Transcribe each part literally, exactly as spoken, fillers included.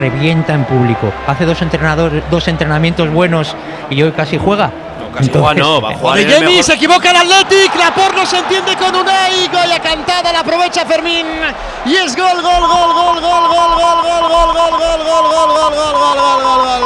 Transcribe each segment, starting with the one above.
revienta en público. Hace dos entrenadores, dos entrenamientos buenos y hoy casi juega. No, casi juega no, va a jugar. De Jemi, se equivoca el Athletic, Laporte no se entiende con Unai, Goya cantada, la aprovecha Fermín y es gol, gol, gol, gol, gol, gol, gol, gol, gol, gol, gol, gol, gol, gol, gol, gol, gol, gol,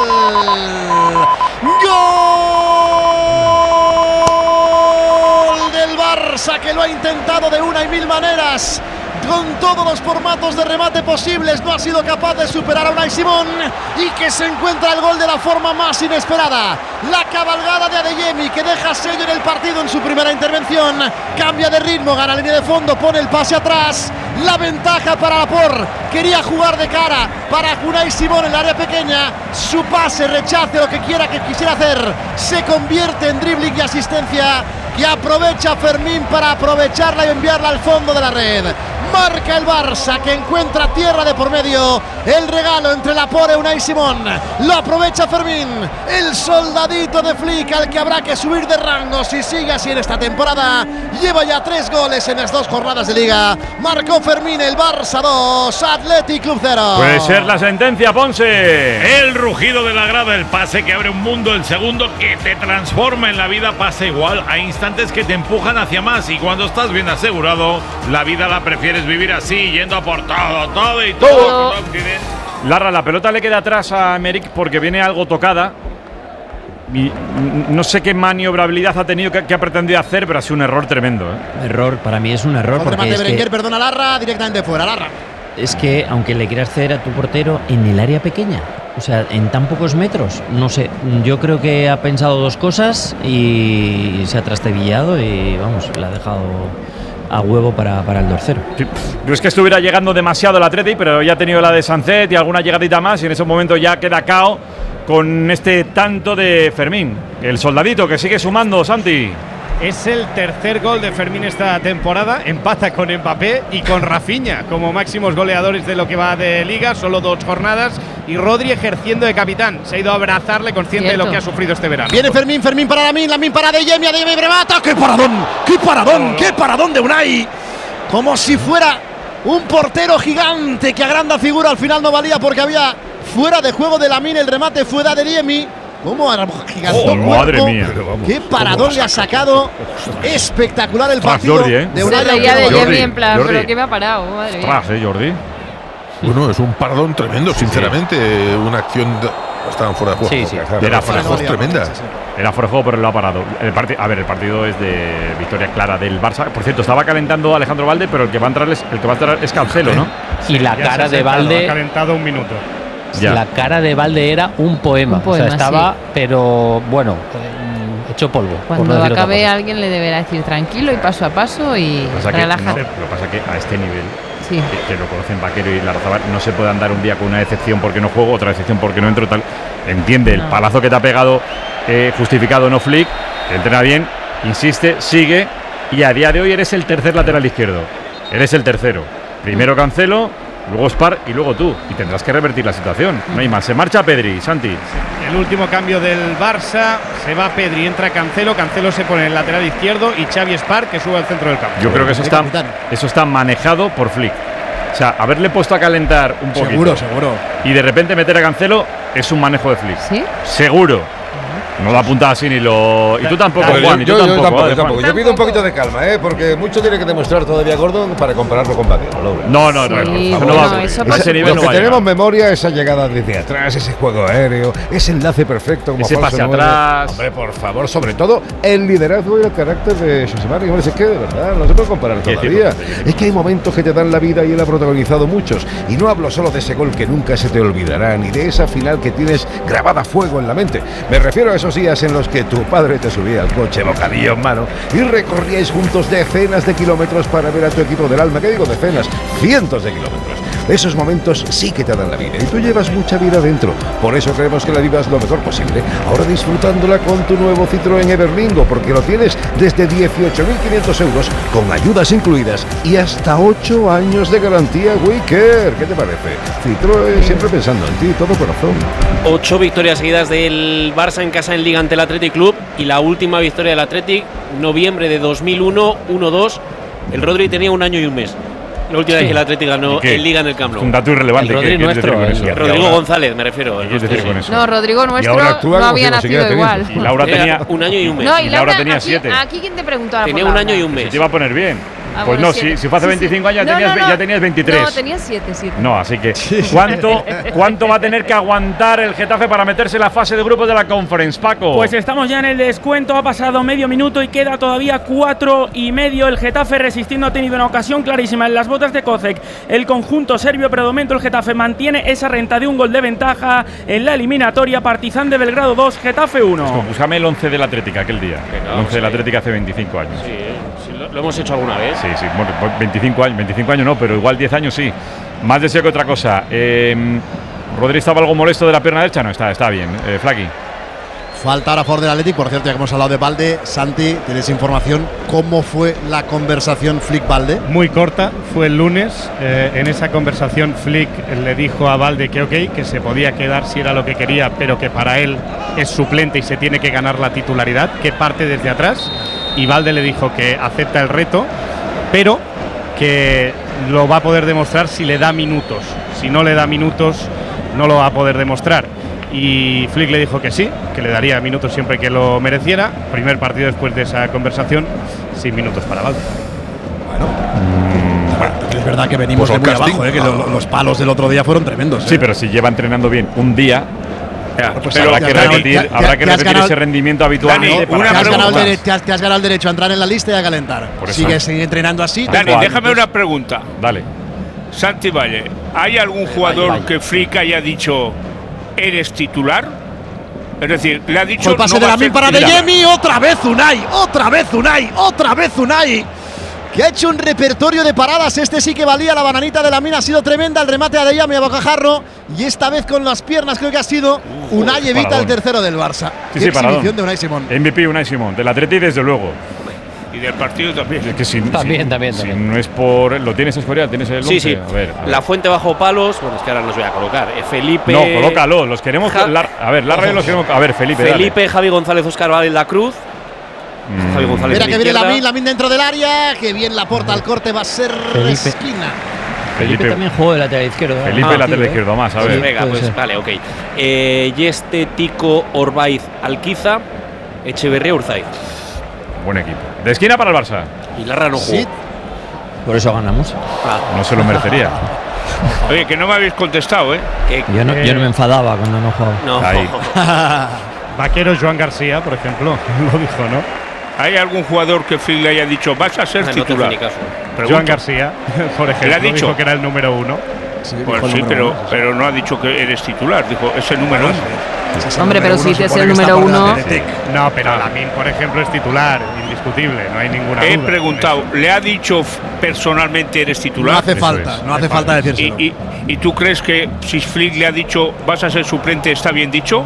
gol del Barça, que lo ha intentado de una y mil maneras. Con todos los formatos de remate posibles, no ha sido capaz de superar a Unai Simón y que se encuentra el gol de la forma más inesperada. La cabalgada de Adeyemi, que deja sello en el partido en su primera intervención, cambia de ritmo, gana la línea de fondo, pone el pase atrás, la ventaja para Laporte, quería jugar de cara para Unai Simón en el área pequeña, su pase, rechace, lo que quiera que quisiera hacer, se convierte en dribbling y asistencia que aprovecha Fermín para aprovecharla y enviarla al fondo de la red. Marca el Barça, que encuentra tierra de por medio. El regalo entre Laporte y Unai Simón. Lo aprovecha Fermín, el soldadito de Flick, al que habrá que subir de rango si sigue así en esta temporada. Lleva ya tres goles en las dos jornadas de liga. Marcó Fermín, el Barça dos, Athletic Club cero. Puede ser la sentencia, Ponce. El rugido de la grada, el pase que abre un mundo, el segundo que te transforma en la vida, pasa igual. Hay instantes que te empujan hacia más y cuando estás bien asegurado, la vida la prefieres vivir así, yendo a por todo, todo y todo. todo. Larra, la pelota le queda atrás a Emerick porque viene algo tocada. Y no sé qué maniobrabilidad ha tenido, que, que ha pretendido hacer, pero ha sido un error tremendo, ¿eh? Error, para mí es un error. Porque remate es Berenguer, que, perdona Larra, directamente fuera, Larra. Es que aunque le quieras ceder a tu portero en el área pequeña, o sea, en tan pocos metros, no sé, yo creo que ha pensado dos cosas y se ha trastabillado y vamos, le ha dejado a huevo para, para el dos cero. Sí, no es que estuviera llegando demasiado el Athletic, pero ya ha tenido la de Sancet y alguna llegadita más y en ese momento ya queda cao con este tanto de Fermín. El soldadito que sigue sumando, Santi. Es el tercer gol de Fermín esta temporada, empata con Mbappé y con Rafinha como máximos goleadores de lo que va de Liga, solo dos jornadas, y Rodri ejerciendo de capitán, se ha ido a abrazarle consciente Cierto. de lo que ha sufrido este verano. Viene Fermín, Fermín para Lamin, Lamin para Adeyemi, Adeyemi remata, ¡qué paradón! ¡Qué paradón! ¡Qué paradón de Unai! Como si fuera un portero gigante que agranda figura, al final no valía porque había fuera de juego de Lamin, el remate fue de Adeyemi. ¿Cómo gigantó oh, madre mía! ¡Qué paradón le ha sacado! Espectacular el partido Jordi, ¿eh? de Unai. Se reía de Jemi en plan, Jordi. Pero que me ha parado, madre mía. Ostras, ¿eh, Jordi? Bueno, es un paradón tremendo, sinceramente. Sí. Una acción de, estaban fuera de juego. Sí, sí. Era fuera de juego tremenda. Era fuera de juego, pero lo ha parado. El part- a ver, el partido es de victoria clara del Barça. Por cierto, estaba calentando Alejandro Valde, pero el que va a entrar es, el que va a entrar es Cancelo, ¿no? Y la ya cara de sentado, Valde. Ha calentado un minuto. Ya. La cara de Valde era un poema. Un poema o sea, estaba, sí. pero bueno, hecho polvo. Cuando no acabe, alguien le deberá decir tranquilo y paso a paso y relájate. No, lo que pasa es que a este nivel, sí. que, que lo conocen Vaquero y Larrazábal, no se puede andar un día con una decepción porque no juego, otra decepción porque no entro, tal. Entiende, no. El palazo que te ha pegado, eh, justificado, no Flick, entrena bien, insiste, sigue, y a día de hoy eres el tercer lateral izquierdo. Eres el tercero. Primero Cancelo, luego Spar y luego tú. Y tendrás que revertir la situación. No hay más. Se marcha Pedri, Santi. El último cambio del Barça. Se va Pedri, entra Cancelo. Cancelo se pone en el lateral izquierdo y Xavi Spar que sube al centro del campo. Yo creo que eso está, eso está manejado por Flick. O sea, haberle puesto a calentar un poquito. Seguro, seguro. Y de repente meter a Cancelo es un manejo de Flick. ¿Sí? Seguro. No lo apunta así ni lo. Y tú tampoco, Juan. Juan. Y tú yo, tampoco, yo tampoco, vale, yo, tampoco. Juan. Yo pido un poquito de calma, ¿eh? Porque mucho tiene que demostrar todavía Gordon para compararlo con Vaquero. No, no, no. Sí, no, no, no va no, a eso ese nivel. Lo No que va tenemos memoria, esa llegada desde atrás, ese juego aéreo, ese enlace perfecto. Como ese pase nueve. atrás. Hombre, por favor, sobre todo el liderazgo y el carácter de José María. Es que de verdad no se puede comparar todavía. Es que hay momentos que te dan la vida y él ha protagonizado muchos. Y no hablo solo de ese gol que nunca se te olvidará, ni de esa final que tienes grabada a fuego en la mente. Me refiero a esos días en los que tu padre te subía al coche, bocadillo en mano, y recorríais juntos decenas de kilómetros para ver a tu equipo del alma. ¿Qué digo decenas? Cientos de kilómetros. Esos momentos sí que te dan la vida y tú llevas mucha vida dentro. Por eso queremos que la vivas lo mejor posible. Ahora disfrutándola con tu nuevo Citroën Everlingo, porque lo tienes desde dieciocho mil quinientos euros con ayudas incluidas y hasta ocho años de garantía Wicker. ¿Qué te parece? Citroën, siempre pensando en ti, todo corazón. Ocho victorias seguidas del Barça en casa en Liga ante el Athletic Club y la última victoria del Athletic, noviembre de dos mil uno, uno dos. El Rodri tenía un año y un mes. La última Sí. vez que el Atlético ganó ¿Y qué? en Liga en el Camp Nou. Un dato irrelevante. El ¿Qué Rodri quieres decir nuestro, con el- eso? el Rodrigo Y ahora- González, me refiero. ¿Qué quieres decir con eso? No, Rodrigo nuestro ahora actúa no como había si lo siguiera nacido igual. teniendo. Y Laura Tenía tenía, un año y un mes. No, y y Laura Laura, tenía aquí, siete. aquí quién te preguntaba Tenía por un Laura. año y un mes. se te iba a poner bien. Ah, Pues bueno, no, siete. si, si fue hace Sí, sí. veinticinco años ya, No, tenías, no, no. ya tenías veintitrés. No, tenía siete, siete. No, así que ¿cuánto, ¿cuánto va a tener que aguantar el Getafe para meterse en la fase de grupos de la Conference, Paco? Pues estamos ya en el descuento, ha pasado medio minuto y queda todavía cuatro y medio. El Getafe resistiendo ha tenido una ocasión clarísima en las botas de Kocek. El conjunto serbio, pero de momento el Getafe mantiene esa renta de un gol de ventaja en la eliminatoria. Partizan de Belgrado dos, Getafe uno. Pues búscame el once del Atlético aquel día. Venga, el vamos once del ahí. Atlético hace veinticinco años. Sí, eh, sí, lo, lo hemos hecho alguna vez. Sí, sí, bueno, pues veinticinco años, veinticinco años no, pero igual diez años sí. Más deseo que otra cosa. Eh, ¿Rodri estaba algo molesto de la pierna derecha? No, está, está bien. Eh, Flaqui. Falta ahora a favor del Athletic, por cierto, ya que hemos hablado de Balde. Santi, ¿tienes información? ¿Cómo fue la conversación Flick-Balde? Muy corta, fue el lunes. Eh, en esa conversación Flick le dijo a Balde que ok, que se podía quedar si era lo que quería, pero que para él es suplente y se tiene que ganar la titularidad, que parte desde atrás. Y Balde le dijo que acepta el reto, pero que lo va a poder demostrar si le da minutos. Si no le da minutos, no lo va a poder demostrar. Y Flick le dijo que sí, que le daría minutos siempre que lo mereciera. Primer partido después de esa conversación, sin minutos para Balde. Bueno, es verdad que venimos Pues de muy el casting. abajo, ¿eh? Que lo- los palos del otro día fueron tremendos. ¿eh? Sí, pero si lleva entrenando bien un día, Pues pero habrá te que has ganado- repetir, te- te- habrá que te has repetir ganado- ese rendimiento habitualmente. Dani, para una Te has, que ganado el pregunta. dere- te has- te has ganado el derecho a entrar en la lista y a calentar. Por eso. Sigues entrenando así. Dani, Juan, déjame una pregunta. Dale. Santi Valle, ¿hay algún jugador que Flick haya dicho eres titular? Es decir, le ha dicho. El pase no de va a Lamin ser para De titular. Jemi, otra vez Unai, otra vez Unai, otra vez Unai, que ha hecho un repertorio de paradas. Este sí que valía, la bananita de Lamin ha sido tremenda, el remate a De Jemi a bocajarro, y esta vez con las piernas creo que ha sido Unai qué evita paradón. el tercero del Barça. Sí, Qué sí, paradón. exhibición de Unai Simón. M V P Unai Simón, del Atleti desde luego. Y del partido también. Es que si, También, si- también, si también. no es por. ¿Lo tienes Escorial? ¿Tienes el Sí, once? sí. A ver, a ver. La fuente bajo palos. Bueno, es que ahora los voy a colocar. Eh, Felipe. No, colócalo, los queremos. Ja- la- a ver, la radio los queremos. A ver, Felipe. dale. Felipe, Javi González, Oscar Vale, La Cruz. Mm, Javi González. Mira en que la viene izquierda. Lamin, Lamin dentro del área, que bien la porta al corte, va a ser Felipe. esquina. Felipe Felipe, también jugó de lateral izquierdo. ¿eh? Felipe Ah, lateral sí, ¿eh? izquierdo más, a Sí. ver. Venga, puede pues ser. vale, ok. Eh, Yeste, Tico, Orbaiz, Alquiza, Echeverría, Urzaiz. Buen equipo. De esquina para el Barça. Y Larra no jugó. Sí. Por eso ganamos. Ah, No se lo merecería. Oye, que no me habéis contestado, ¿eh? que- Yo no, yo no me enfadaba cuando no jugaba. no. Ahí. Vaquero Joan García, por ejemplo, lo dijo, ¿no? ¿Hay algún jugador que Flick le haya dicho vas a ser No te hace titular? ni caso. Pregunto. Joan García, por ejemplo, ¿Le ha dicho? dijo que era el número uno. Sí, Pues dijo el sí, número pero, uno, sí, sí. pero no ha dicho que eres titular. Dijo, es el número uno. Ese es el Hombre, número pero uno, si te es supone el que está número por uno- delante de Tec. No, pero Lamin, por ejemplo, es titular, indiscutible, no hay ninguna He duda. preguntado, ¿le ha dicho f- personalmente eres No titular? hace Eso falta, es. no hace falta ¿Y, decírselo. y, y tú crees que si Flick le ha dicho vas a ser suplente está bien dicho?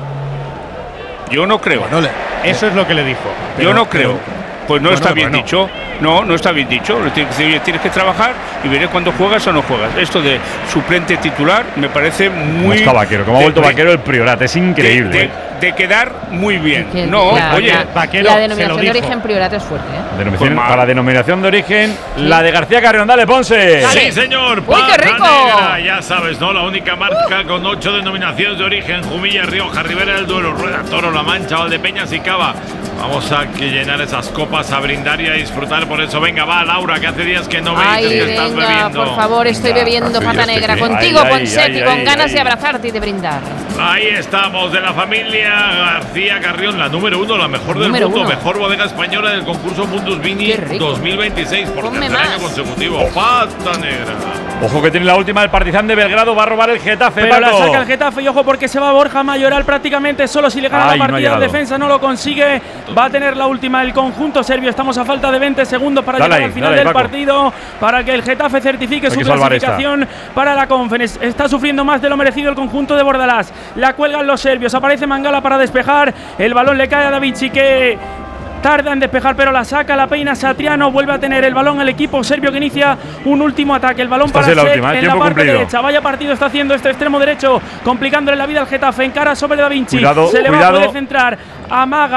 Yo no creo. Bueno, le- Eso es lo que le dijo. Yo no creo. Pues no Bueno, está bien bueno. dicho. No, no está bien dicho. Le tienes que decir, oye, tienes que trabajar y veré cuándo juegas o no juegas. Esto de suplente titular me parece ¿Cómo muy. está Vaquero? ¿Cómo ha de- vuelto de- Vaquero el Priorat? Es de- increíble. De, ¿eh? de quedar muy bien. Que No, la, oye, la- Vaquero la se denominación lo de dijo. origen Priorat es fuerte, ¿eh? Denominación- Pues, para denominación de origen, la de García Carrión. Dale, Ponce. Sí, señor. ¡Uy, qué Pata rico! negra, ya sabes, ¿no? La única marca con ocho denominaciones de origen: Jumilla, Rioja, Ribera del Duero, Rueda, Toro, La Mancha, Valdepeñas y Cava. Vamos a que llenar esas copas, a brindar y a disfrutar. Por eso, venga, va, Laura, que hace días que no me Ay, dices que estás venga, bebiendo. por favor, estoy Venga, bebiendo hace pata días que negra sí. contigo, Ahí, ahí, Ponsetti, ahí, con ahí, ganas ahí. de abrazarte y de brindar. Ahí estamos, de la familia García Carrión, la número uno, la mejor del Número mundo, uno. mejor bodega española del concurso Mundus Vini Qué rico. dos mil veintiséis por Ponme tercer año más. consecutivo. Pata negra. Ojo que tiene la última del Partizan de Belgrado. Va a robar el Getafe. Pero la Paco. saca el Getafe y ojo porque se va Borja Mayoral prácticamente solo. Si le gana Ay, no la ha partida en llegado. defensa no lo consigue. Va a tener la última el conjunto serbio. Estamos a falta de veinte segundos para Dale llegar ahí, al final dale ahí, del Paco. partido, para que el Getafe certifique Hay su que salvar esta. clasificación para la Conference. Está sufriendo más de lo merecido el conjunto de Bordalás. La cuelgan los serbios. Aparece Mangala para despejar. El balón le cae a Davici, que tarda en despejar, pero la saca, la peina Satriano. Vuelve a tener el balón el equipo serbio, que inicia un último ataque. El balón Esta para es la Sek última, ¿eh? en la Tiempo parte cumplido. derecha. Vaya partido está haciendo este extremo derecho, complicándole la vida al Getafe. Encara sobre Da Vinci. Cuidado, Se le va, cuidado. puede centrar. Amaga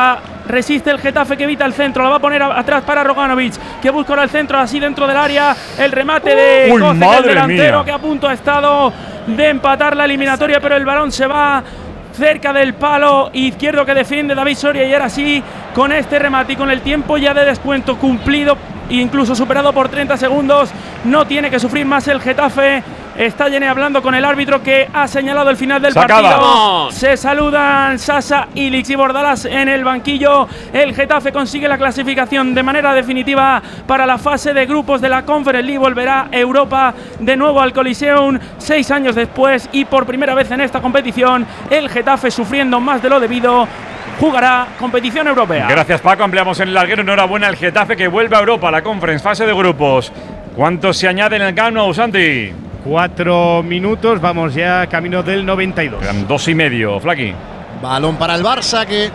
resiste el Getafe, que evita el centro, la va a poner a, atrás para Roganovic, que busca ahora el centro así dentro del área, el remate de Uy, Kosek, el delantero mía. que a punto ha estado de empatar la eliminatoria, pero el balón se va cerca del palo izquierdo que defiende David Soria, y ahora sí, con este remate y con el tiempo ya de descuento cumplido, incluso superado por treinta segundos, no tiene que sufrir más el Getafe. Está Jenny hablando con el árbitro, que ha señalado el final del Se partido. acaba. Se saludan Sasa, Illich y Bordalás en el banquillo. El Getafe consigue la clasificación de manera definitiva para la fase de grupos de la Conference League. Volverá Europa de nuevo al Coliseum seis años después, y por primera vez en esta competición el Getafe, sufriendo más de lo debido, jugará competición europea. Gracias, Paco. Ampliamos en el larguero. Enhorabuena al Getafe, que vuelve a Europa, a la Conference, fase de grupos. ¿Cuántos se añaden en el Camp Nou, Santi? Cuatro minutos, vamos ya camino del noventa y dos. Quedan dos y medio, Flaki. Balón para el Barça, que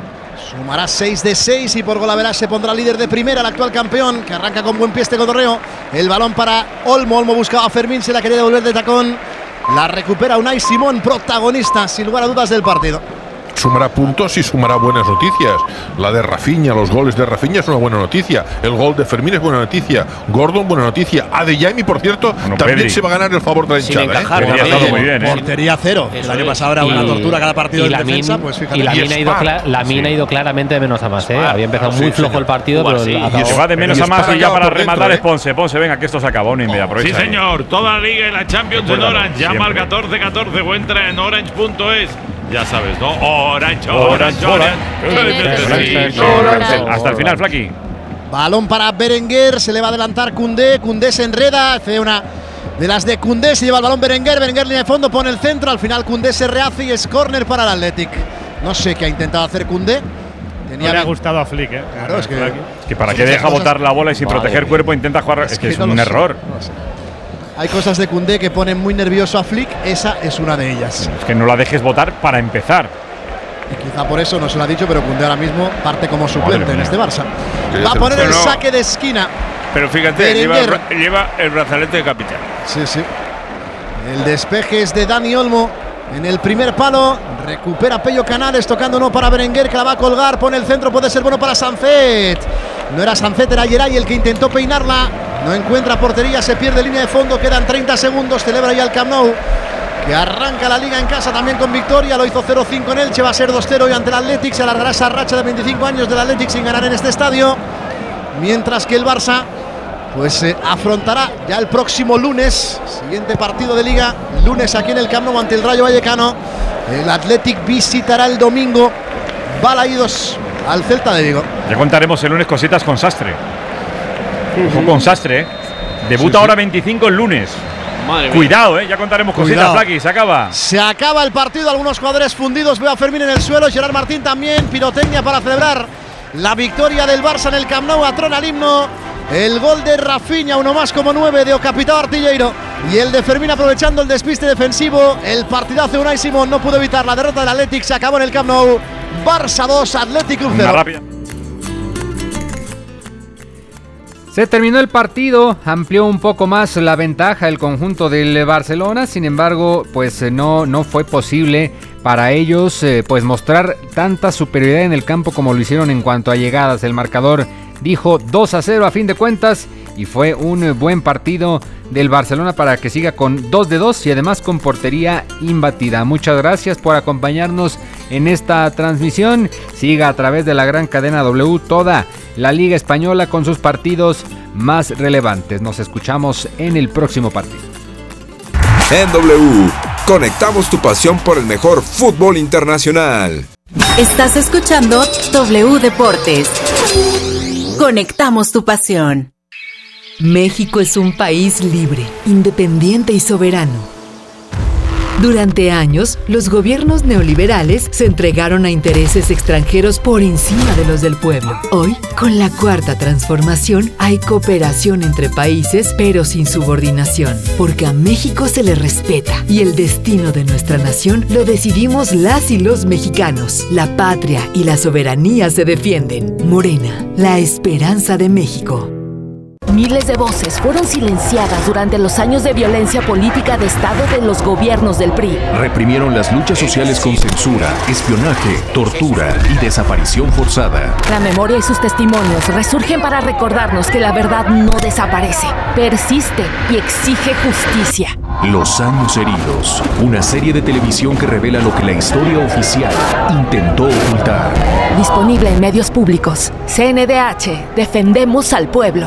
sumará seis de seis y por golaveras se pondrá líder de primera, el actual campeón, que arranca con buen pie este cotorreo. El balón para Olmo. Olmo buscaba a Fermín, se la quería devolver de tacón. La recupera Unai Simón, protagonista sin lugar a dudas del partido. Sumará puntos y sumará buenas noticias. La de Rafinha, los goles de Rafinha es una buena noticia. El gol de Fermín es buena noticia. Gordon, buena noticia. Adeyemi, por cierto, Bueno, también Pedri. se va a ganar el favor de la hinchada. encajar, ¿eh? Pedri ha estado muy bien, ¿eh? Portería cero. Eso el año es. pasado era una Y- tortura cada partido y en Lamin- defensa, pues fíjate. y Lamin Y ha ido, Spar. cla- Lamin Sí. ha ido claramente de menos a más, ¿eh? Spar. Había empezado Ah, muy sí, flojo señor. el partido, Jugar, pero sí. acabó- Y Se va de menos Pero a más Spar y ya acaba para por dentro, rematar es ¿eh? Ponce. Ponce, venga, que esto se acaba. Una y media, aprovecha. Sí, ahí. señor. Toda la liga y la Champions en Recuérdalo, Orange. Llama al siempre. catorce catorce o entra en orange punto es. Ya sabes, ¿no? Orange, Orange, Orange, Orange. Orange. Sí, Orange. Hasta el final, Flaki. Balón para Berenguer, se le va a adelantar Koundé. Koundé se enreda, hace una de las de Koundé, se lleva el balón Berenguer. Berenguer línea de fondo, pone el centro. Al final Koundé se rehace y es córner para el Athletic. No sé qué ha intentado hacer Koundé. No le ha gustado a Flick, ¿eh? Claro, es que, Que para Son qué muchas deja cosas- botar la bola y sin Madre proteger mía. cuerpo intenta jugar. Es que es no un lo sé, error. no lo sé. Hay cosas de Koundé que ponen muy nervioso a Flick, esa es una de ellas. Es que no la dejes votar para empezar. Y quizá por eso no se lo ha dicho, pero Koundé ahora mismo parte como suplente Madre en mía. este Barça. Que Va a se- poner el Pero no. saque de esquina. Pero fíjate, lleva, el Berenguer. bra- lleva el brazalete de capitán. Sí, sí. El despeje es de Dani Olmo en el primer palo. Recupera Pello Canales tocando no para Berenguer, que la va a colgar. Pone el centro, puede ser bueno para Sancet. No era Sancet, era Geray el que intentó peinarla. No encuentra portería, se pierde línea de fondo. Quedan treinta segundos. Celebra ya el Camp Nou, que arranca la liga en casa también con victoria. Lo hizo cero cinco en Elche, va a ser dos cero y ante el Athletic. Se alargará esa racha de veinticinco años del Athletic sin ganar en este estadio. Mientras que el Barça pues eh, afrontará ya el próximo lunes, siguiente partido de liga, lunes aquí en el Camp Nou ante el Rayo Vallecano. El Athletic visitará el domingo Balaídos al Celta de Vigo. Ya contaremos el lunes cositas con Sastre. Ojo con Sastre, ¿eh? Debuta Sí, sí. ahora veinticinco el lunes. Madre mía. Cuidado, ¿eh? Ya contaremos cositas, Cuidado. Flaki. Se acaba. Se acaba el partido, algunos jugadores fundidos. Veo a Fermín en el suelo, Gerard Martín también. Pirotecnia para celebrar la victoria del Barça en el Camp Nou. Atrona el himno. El gol de Rafinha, uno más como nueve de Ocapitao Artilleiro. Y el de Fermín aprovechando el despiste defensivo. El partidazo de Unai Simón no pudo evitar la derrota del Athletic. Se acabó en el Camp Nou. Barça dos, Athletic Club Una cero. rápida. Se terminó el partido, amplió un poco más la ventaja el conjunto del Barcelona, sin embargo, pues eh, no, no fue posible para ellos eh, pues mostrar tanta superioridad en el campo como lo hicieron en cuanto a llegadas. El marcador dijo dos a cero a fin de cuentas y fue un eh, buen partido del Barcelona para que siga con dos de dos y además con portería imbatida. Muchas gracias por acompañarnos en esta transmisión. Siga a través de la gran cadena W toda la Liga Española con sus partidos más relevantes. Nos escuchamos en el próximo partido. En W, conectamos tu pasión por el mejor fútbol internacional. Estás escuchando W Deportes. Conectamos tu pasión. México es un país libre, independiente y soberano. Durante años, los gobiernos neoliberales se entregaron a intereses extranjeros por encima de los del pueblo. Hoy, con la cuarta transformación, hay cooperación entre países, pero sin subordinación, porque a México se le respeta y el destino de nuestra nación lo decidimos las y los mexicanos. La patria y la soberanía se defienden. Morena, la esperanza de México. Miles de voces fueron silenciadas durante los años de violencia política de Estado de los gobiernos del P R I. Reprimieron las luchas sociales con censura, espionaje, tortura y desaparición forzada. La memoria y sus testimonios resurgen para recordarnos que la verdad no desaparece, persiste y exige justicia. Los años heridos, una serie de televisión que revela lo que la historia oficial intentó ocultar. Disponible en medios públicos. C N D H, defendemos al pueblo.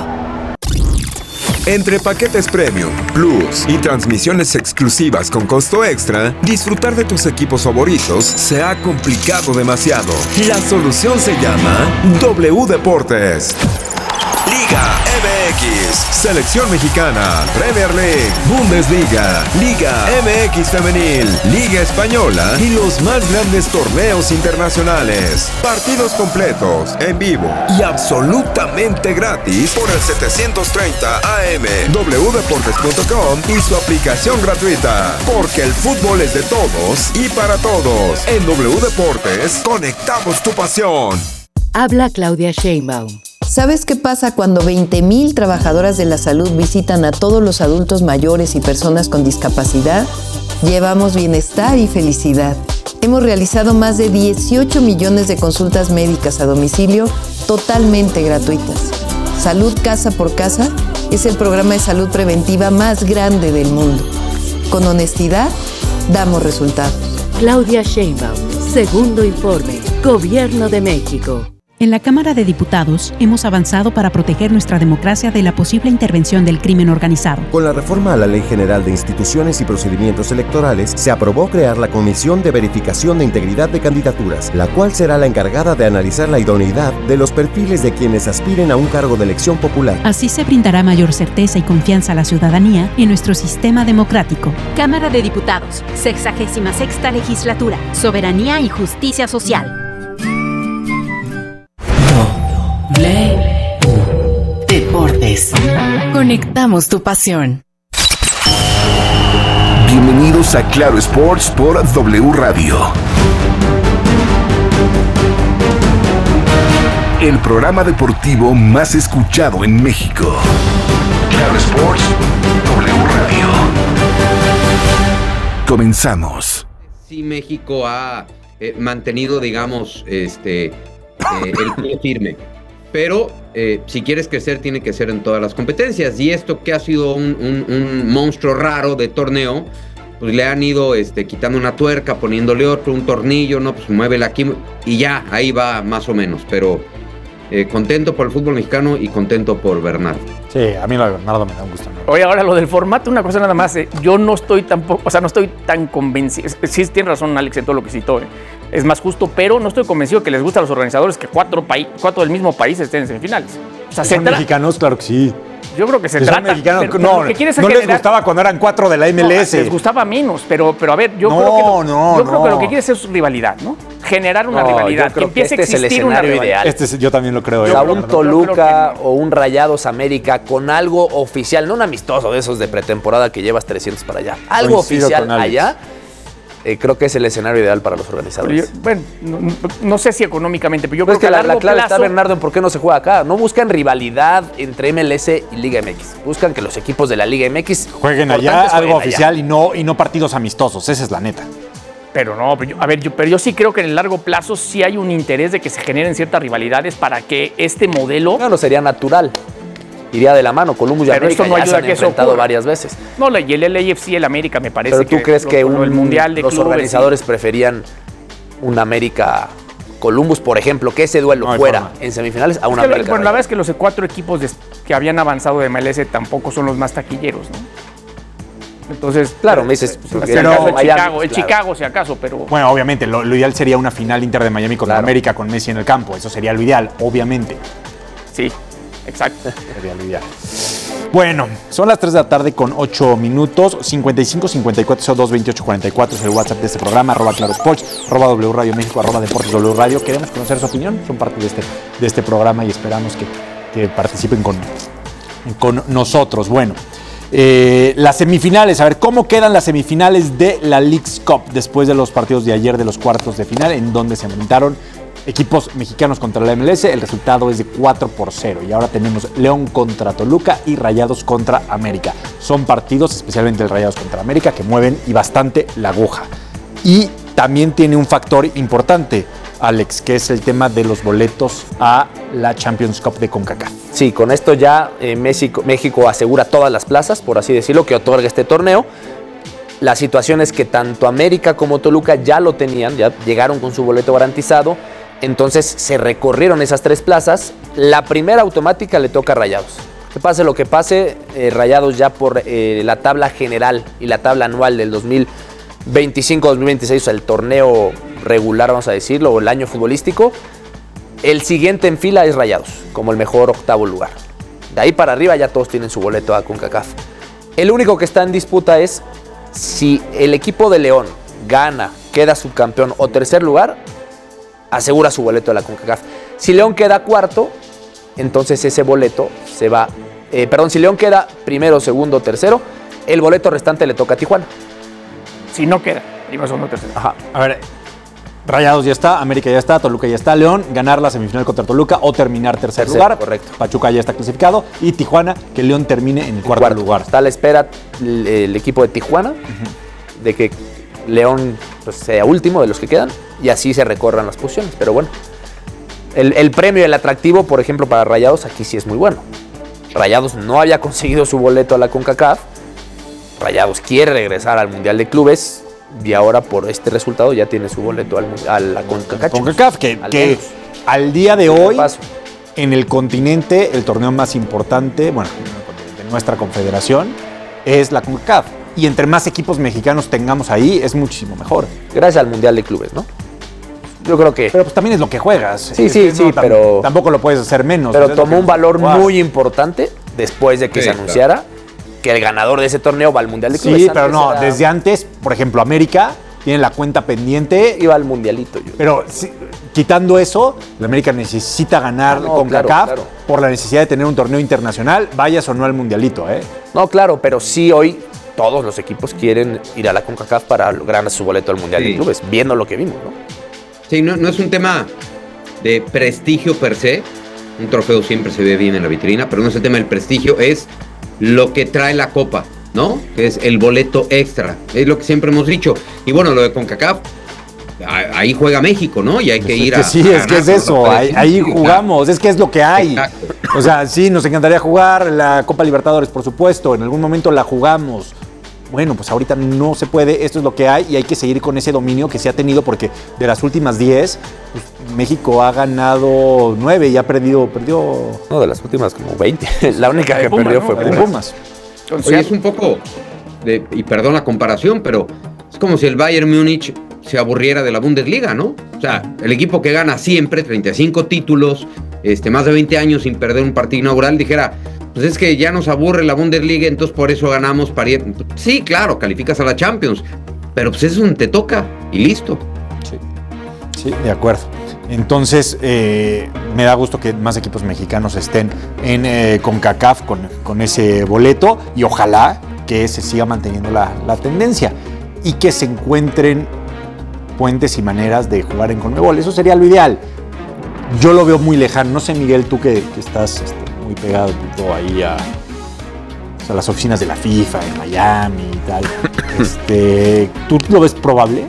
Entre paquetes Premium, Plus y transmisiones exclusivas con costo extra, disfrutar de tus equipos favoritos se ha complicado demasiado. La solución se llama W Deportes. Liga M X, Selección Mexicana, Premier League, Bundesliga, Liga M X Femenil, Liga Española y los más grandes torneos internacionales. Partidos completos, en vivo y absolutamente gratis por el setecientos treinta A M, w deportes punto com y su aplicación gratuita. Porque el fútbol es de todos y para todos. En W Deportes, conectamos tu pasión. Habla Claudia Sheinbaum. ¿Sabes qué pasa cuando veinte mil trabajadoras de la salud visitan a todos los adultos mayores y personas con discapacidad? Llevamos bienestar y felicidad. Hemos realizado más de dieciocho millones de consultas médicas a domicilio totalmente gratuitas. Salud Casa por Casa es el programa de salud preventiva más grande del mundo. Con honestidad, damos resultados. Claudia Sheinbaum, segundo informe, Gobierno de México. En la Cámara de Diputados hemos avanzado para proteger nuestra democracia de la posible intervención del crimen organizado. Con la reforma a la Ley General de Instituciones y Procedimientos Electorales, se aprobó crear la Comisión de Verificación de Integridad de Candidaturas, la cual será la encargada de analizar la idoneidad de los perfiles de quienes aspiren a un cargo de elección popular. Así se brindará mayor certeza y confianza a la ciudadanía en nuestro sistema democrático. Cámara de Diputados, sexagésima sexta legislatura, Soberanía y Justicia Social. Deportes. Conectamos tu pasión. Bienvenidos a Claro Sports por W Radio. El programa deportivo más escuchado en México. Claro Sports, W Radio. Comenzamos. Sí, México ha eh, mantenido, digamos, este, eh, el pie firme. Pero eh, si quieres crecer, tiene que ser en todas las competencias. Y esto que ha sido un, un, un monstruo raro de torneo, pues le han ido este, quitando una tuerca, poniéndole otro, un tornillo, no, pues muévela aquí y ya, ahí va más o menos. Pero eh, contento por el fútbol mexicano y contento por Bernardo. Sí, a mí lo de Bernardo me da un gusto. ¿No? Oye, ahora lo del formato, una cosa nada más. Eh, yo no estoy tampoco, o sea, no estoy tan convencido. Sí, tiene razón Alex en todo lo que citó. Eh. Es más justo, pero no estoy convencido que les gusta a los organizadores que cuatro, paí- cuatro del mismo país estén en semifinales. O sea, ¿Son mexicanos? Claro que sí. Yo creo que se ¿Que trata. son mexicanos? Pero, no, pero lo que quieres no generar... les gustaba cuando eran cuatro de la M L S. No, les gustaba menos, pero, pero a ver, yo no, creo que lo, no, yo creo no. que lo que quieres es rivalidad, ¿no? Generar una no, rivalidad, yo creo que empiece que este a existir es el una escenario rivalidad. ideal. Este es, yo también lo creo. O Yo sea, creo un que Toluca o un Rayados América con algo oficial, no un amistoso de esos de pretemporada que llevas trescientos para allá. Algo Coincido oficial con Alex. allá. Eh, creo que es el escenario ideal para los organizadores. Yo, bueno, no, no, no sé si económicamente, pero yo Pues creo que que a la, largo la clave plazo, está, Bernardo, en por qué no se juega acá. No buscan rivalidad entre M L S y Liga M X. Buscan que los equipos de la Liga M X jueguen allá, importantes algo jueguen oficial allá. y no, y no partidos amistosos. Esa es la neta. Pero no, pero yo, a ver, yo, pero yo sí creo que en el largo plazo sí hay un interés de que se generen ciertas rivalidades para que este modelo... No, no sería natural. Iría de la mano. Columbus y Pero América esto no ya ayuda se han a que eso enfrentado ocurra. varias veces. No, y el L A F C, el América, me parece Pero tú que crees lo- que lo un- del mundial de los clubes, organizadores sí. preferían un América Columbus, por ejemplo, que ese duelo No hay fuera forma. en semifinales a Es una que lo- América. bueno, la verdad es que los cuatro equipos de- que habían avanzado de M L S tampoco son los más taquilleros, ¿no? Entonces, Claro, me dices, si porque acaso el Miami, Chicago, el claro. Chicago, si acaso, pero Bueno, obviamente, lo, lo ideal sería una final Inter de Miami contra América con Messi en el campo. Eso sería lo ideal, obviamente. sí, exacto. Sería lo ideal. Bueno, son las tres de la tarde con ocho minutos. cincuenta y cinco, cincuenta y cuatro, cero dos, veintiocho, cuarenta y cuatro es el WhatsApp de este programa. Arroba Claro Sports, arroba W Radio México, arroba Deportes W Radio. Queremos conocer su opinión. Son parte de este, de este programa y esperamos que, que participen con, con nosotros. Bueno, eh, las semifinales. A ver, ¿cómo quedan las semifinales de la Leagues Cup después de los partidos de ayer de los cuartos de final, en donde se enfrentaron equipos mexicanos contra la M L S, el resultado es de cuatro por cero. Y ahora tenemos León contra Toluca y Rayados contra América. Son partidos, especialmente el Rayados contra América, que mueven y bastante la aguja. Y también tiene un factor importante, Alex, que es el tema de los boletos a la Champions Cup de CONCACAF. Sí, con esto ya eh, México, México asegura todas las plazas, por así decirlo, que otorga este torneo. La situación es que tanto América como Toluca ya lo tenían, ya llegaron con su boleto garantizado, entonces se recorrieron esas tres plazas. La primera automática le toca a Rayados. Que pase lo que pase, eh, Rayados ya por eh, la tabla general y la tabla anual del dos mil veinticinco dos mil veintiséis, o sea, el torneo regular, vamos a decirlo, o el año futbolístico, el siguiente en fila es Rayados, como el mejor octavo lugar. De ahí para arriba ya todos tienen su boleto a CONCACAF. El único que está en disputa es si el equipo de León gana, queda subcampeón o tercer lugar, asegura su boleto a la CONCACAF. Si León queda cuarto, entonces ese boleto se va, eh, perdón, si León queda primero, segundo, tercero, el boleto restante le toca a Tijuana. Si no queda, primero, segundo, tercero. Ajá. A ver, Rayados ya está, América ya está, Toluca ya está, León, ganar la semifinal contra Toluca o terminar tercer, tercer lugar. Correcto. Pachuca ya está clasificado y Tijuana, que León termine en el cuarto, cuarto lugar. Está a la espera el, el equipo de Tijuana, uh-huh. de que León pues, sea último de los que quedan y así se recorran las posiciones. Pero bueno, el, el premio, el atractivo, por ejemplo, para Rayados aquí sí es muy bueno. Rayados no había conseguido su boleto a la CONCACAF, Rayados quiere regresar al Mundial de Clubes y ahora por este resultado ya tiene su boleto al, a la CONCACAF. CONCACAF, que, al, que al día de hoy, en el continente, el torneo más importante, bueno, de nuestra confederación, es la CONCACAF. Y entre más equipos mexicanos tengamos ahí, es muchísimo mejor. Gracias al Mundial de Clubes, ¿no? Yo creo que... Pero pues también es lo que juegas. Sí, sí, no, sí, tam- pero... Tampoco lo puedes hacer menos. Pero ¿no? tomó un valor wow. muy importante después de que sí, se anunciara claro. que el ganador de ese torneo va al Mundial de Clubes. Sí, pero no, era... desde antes, por ejemplo, América tiene la cuenta pendiente. Iba al Mundialito. Yo. Pero si, quitando eso, la América necesita ganar ah, no, con claro, CONCACAF claro. por la necesidad de tener un torneo internacional, vayas o no al Mundialito, ¿eh? No, claro, pero sí hoy todos los equipos quieren ir a la CONCACAF para lograr su boleto al Mundial sí. de Clubes, viendo lo que vimos, ¿no? Sí, no, no es un tema de prestigio per se. Un trofeo siempre se ve bien en la vitrina, pero no es el tema del prestigio, es lo que trae la copa, ¿no? Que es el boleto extra. Es lo que siempre hemos dicho. Y bueno, lo de CONCACAF, ahí juega México, ¿no? Y hay que ir es que a. Sí, a es que es eso. Ahí, ahí jugamos. Es que es lo que hay. Exacto. O sea, sí, nos encantaría jugar la Copa Libertadores, por supuesto. En algún momento la jugamos. Bueno, pues ahorita no se puede, esto es lo que hay y hay que seguir con ese dominio que se ha tenido porque de las últimas diez, pues, México ha ganado nueve y ha perdido, perdió... No, de las últimas como veinte. La única que Puma, perdió ¿no? fue Pumas. Pumas. Oye, es un poco, de, y perdón la comparación, pero es como si el Bayern Múnich se aburriera de la Bundesliga, ¿no? O sea, el equipo que gana siempre treinta y cinco títulos, este, más de veinte años sin perder un partido inaugural, dijera... Pues es que ya nos aburre la Bundesliga, entonces por eso ganamos para ir. Sí, claro, calificas a la Champions, pero pues eso te toca y listo. Sí, sí, de acuerdo. Entonces, eh, me da gusto que más equipos mexicanos estén en eh, CONCACAF con, con ese boleto y ojalá que se siga manteniendo la, la tendencia y que se encuentren puentes y maneras de jugar en CONMEBOL. Eso sería lo ideal. Yo lo veo muy lejano. No sé, Miguel, tú que, que estás... Este, muy pegado ahí a, a las oficinas de la FIFA en Miami y tal. Este, ¿tú lo ves probable?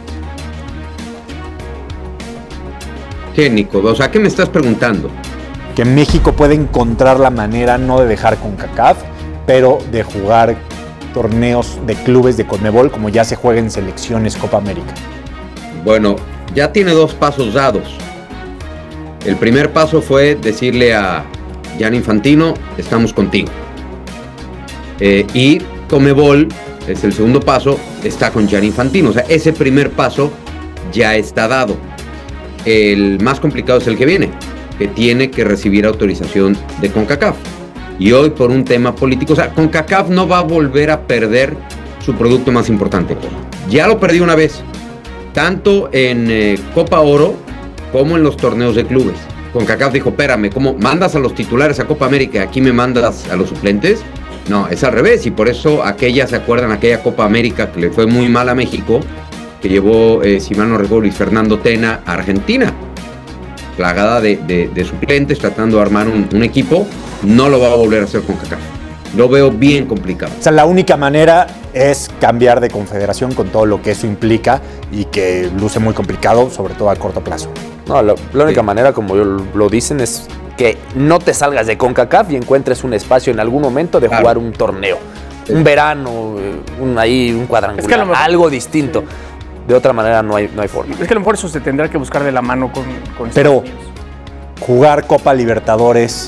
¿Qué, Nico? O sea, ¿qué me estás preguntando? Que México puede encontrar la manera no de dejar CONCACAF, pero de jugar torneos de clubes de CONMEBOL como ya se juega en selecciones Copa América. Bueno, ya tiene dos pasos dados. El primer paso fue decirle a Gianni Infantino, estamos contigo. Eh, y CONMEBOL, es el segundo paso, está con Gianni Infantino. O sea, ese primer paso ya está dado. El más complicado es el que viene, que tiene que recibir autorización de CONCACAF. Y hoy, por un tema político, o sea, CONCACAF no va a volver a perder su producto más importante. Ya lo perdió una vez, tanto en eh, Copa Oro como en los torneos de clubes. CONCACAF dijo, espérame, ¿cómo mandas a los titulares a Copa América y aquí me mandas a los suplentes? No, es al revés, y por eso aquella, ¿se acuerdan? Aquella Copa América que le fue muy mal a México, que llevó, eh, si mal no recuerdo, Luis Fernando Tena a Argentina. plagada de, de, de suplentes, tratando de armar un, un equipo. No lo va a volver a hacer con CONCACAF. Lo veo bien complicado. O sea, la única manera es cambiar de confederación con todo lo que eso implica y que luce muy complicado, sobre todo a corto plazo. No, lo, la única sí. manera, como lo dicen, es que no te salgas de CONCACAF y encuentres un espacio en algún momento de claro. jugar un torneo. Sí. Un verano, un, ahí, un cuadrangular, es que mejor, algo distinto. Sí. De otra manera no hay, no hay forma. Es que a lo mejor eso se tendrá que buscar de la mano con, con Pero jugar Copa Libertadores...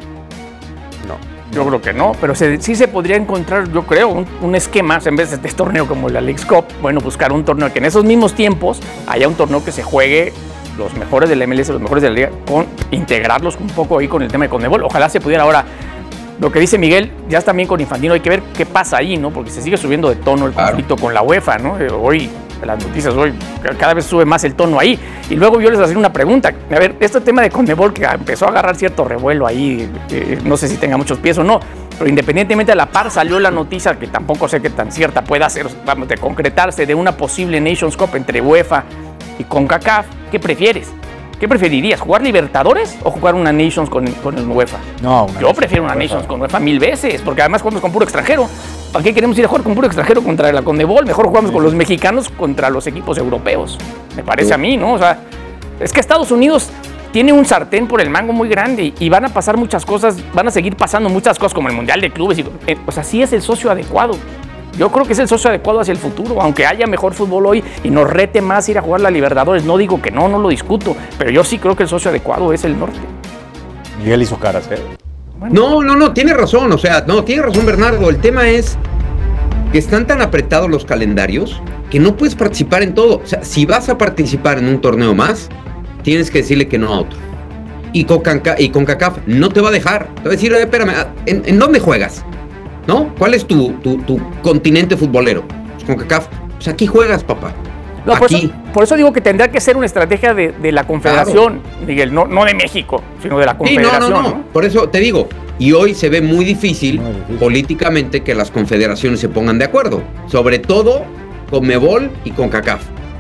Yo creo que no, pero se, sí se podría encontrar, yo creo, un, un esquema, en vez de este torneo como la Leagues Cup, bueno, buscar un torneo que en esos mismos tiempos haya un torneo que se juegue los mejores del M L S, los mejores de la liga, con integrarlos un poco ahí con el tema de CONMEBOL. Ojalá se pudiera ahora, lo que dice Miguel, ya también con Infantino, hay que ver qué pasa ahí, ¿no? Porque se sigue subiendo de tono el conflicto claro. con la UEFA, ¿no? Hoy, las noticias hoy, cada vez sube más el tono ahí. Y luego yo les voy a hacer una pregunta. A ver, este tema de CONMEBOL que empezó a agarrar cierto revuelo ahí, eh, no sé si tenga muchos pies o no, pero independientemente a la par salió la noticia, que tampoco sé qué tan cierta pueda ser, vamos, de concretarse, de una posible Nations Cup entre UEFA y CONCACAF. ¿Qué prefieres? ¿Qué preferirías? ¿Jugar Libertadores o jugar una Nations con, con el UEFA? No, yo prefiero una Nations con UEFA mil veces, porque además jugamos con puro extranjero. ¿Para qué queremos ir a jugar con puro extranjero contra la CONMEBOL? Mejor jugamos con los mexicanos contra los equipos europeos. Me parece a mí, ¿no? O sea, es que Estados Unidos tiene un sartén por el mango muy grande y van a pasar muchas cosas, van a seguir pasando muchas cosas como el Mundial de Clubes. Y, eh, o sea, sí es el socio adecuado. Yo creo que es el socio adecuado hacia el futuro, aunque haya mejor fútbol hoy y nos rete más ir a jugar la Libertadores. No digo que no, no lo discuto, pero yo sí creo que el socio adecuado es el norte. Miguel hizo caras, ¿eh? Bueno. No, no, no, tiene razón, o sea, no, tiene razón Bernardo. El tema es que están tan apretados los calendarios que no puedes participar en todo. O sea, si vas a participar en un torneo más, tienes que decirle que no a otro. Y CONCACAF, y CONCACAF no te va a dejar. Te va a decir, espérame, ¿en, ¿en dónde juegas? ¿No? ¿Cuál es tu, tu, tu continente futbolero? Pues CONCACAF. Pues aquí juegas, papá. No, por, aquí. Eso, por eso digo que tendrá que ser una estrategia de, de la Confederación, claro. Miguel, no, no de México, sino de la Confederación. Sí, no, no, no, no. Por eso te digo, y hoy se ve muy difícil, muy difícil políticamente que las confederaciones se pongan de acuerdo. Sobre todo CONMEBOL y CONCACAF.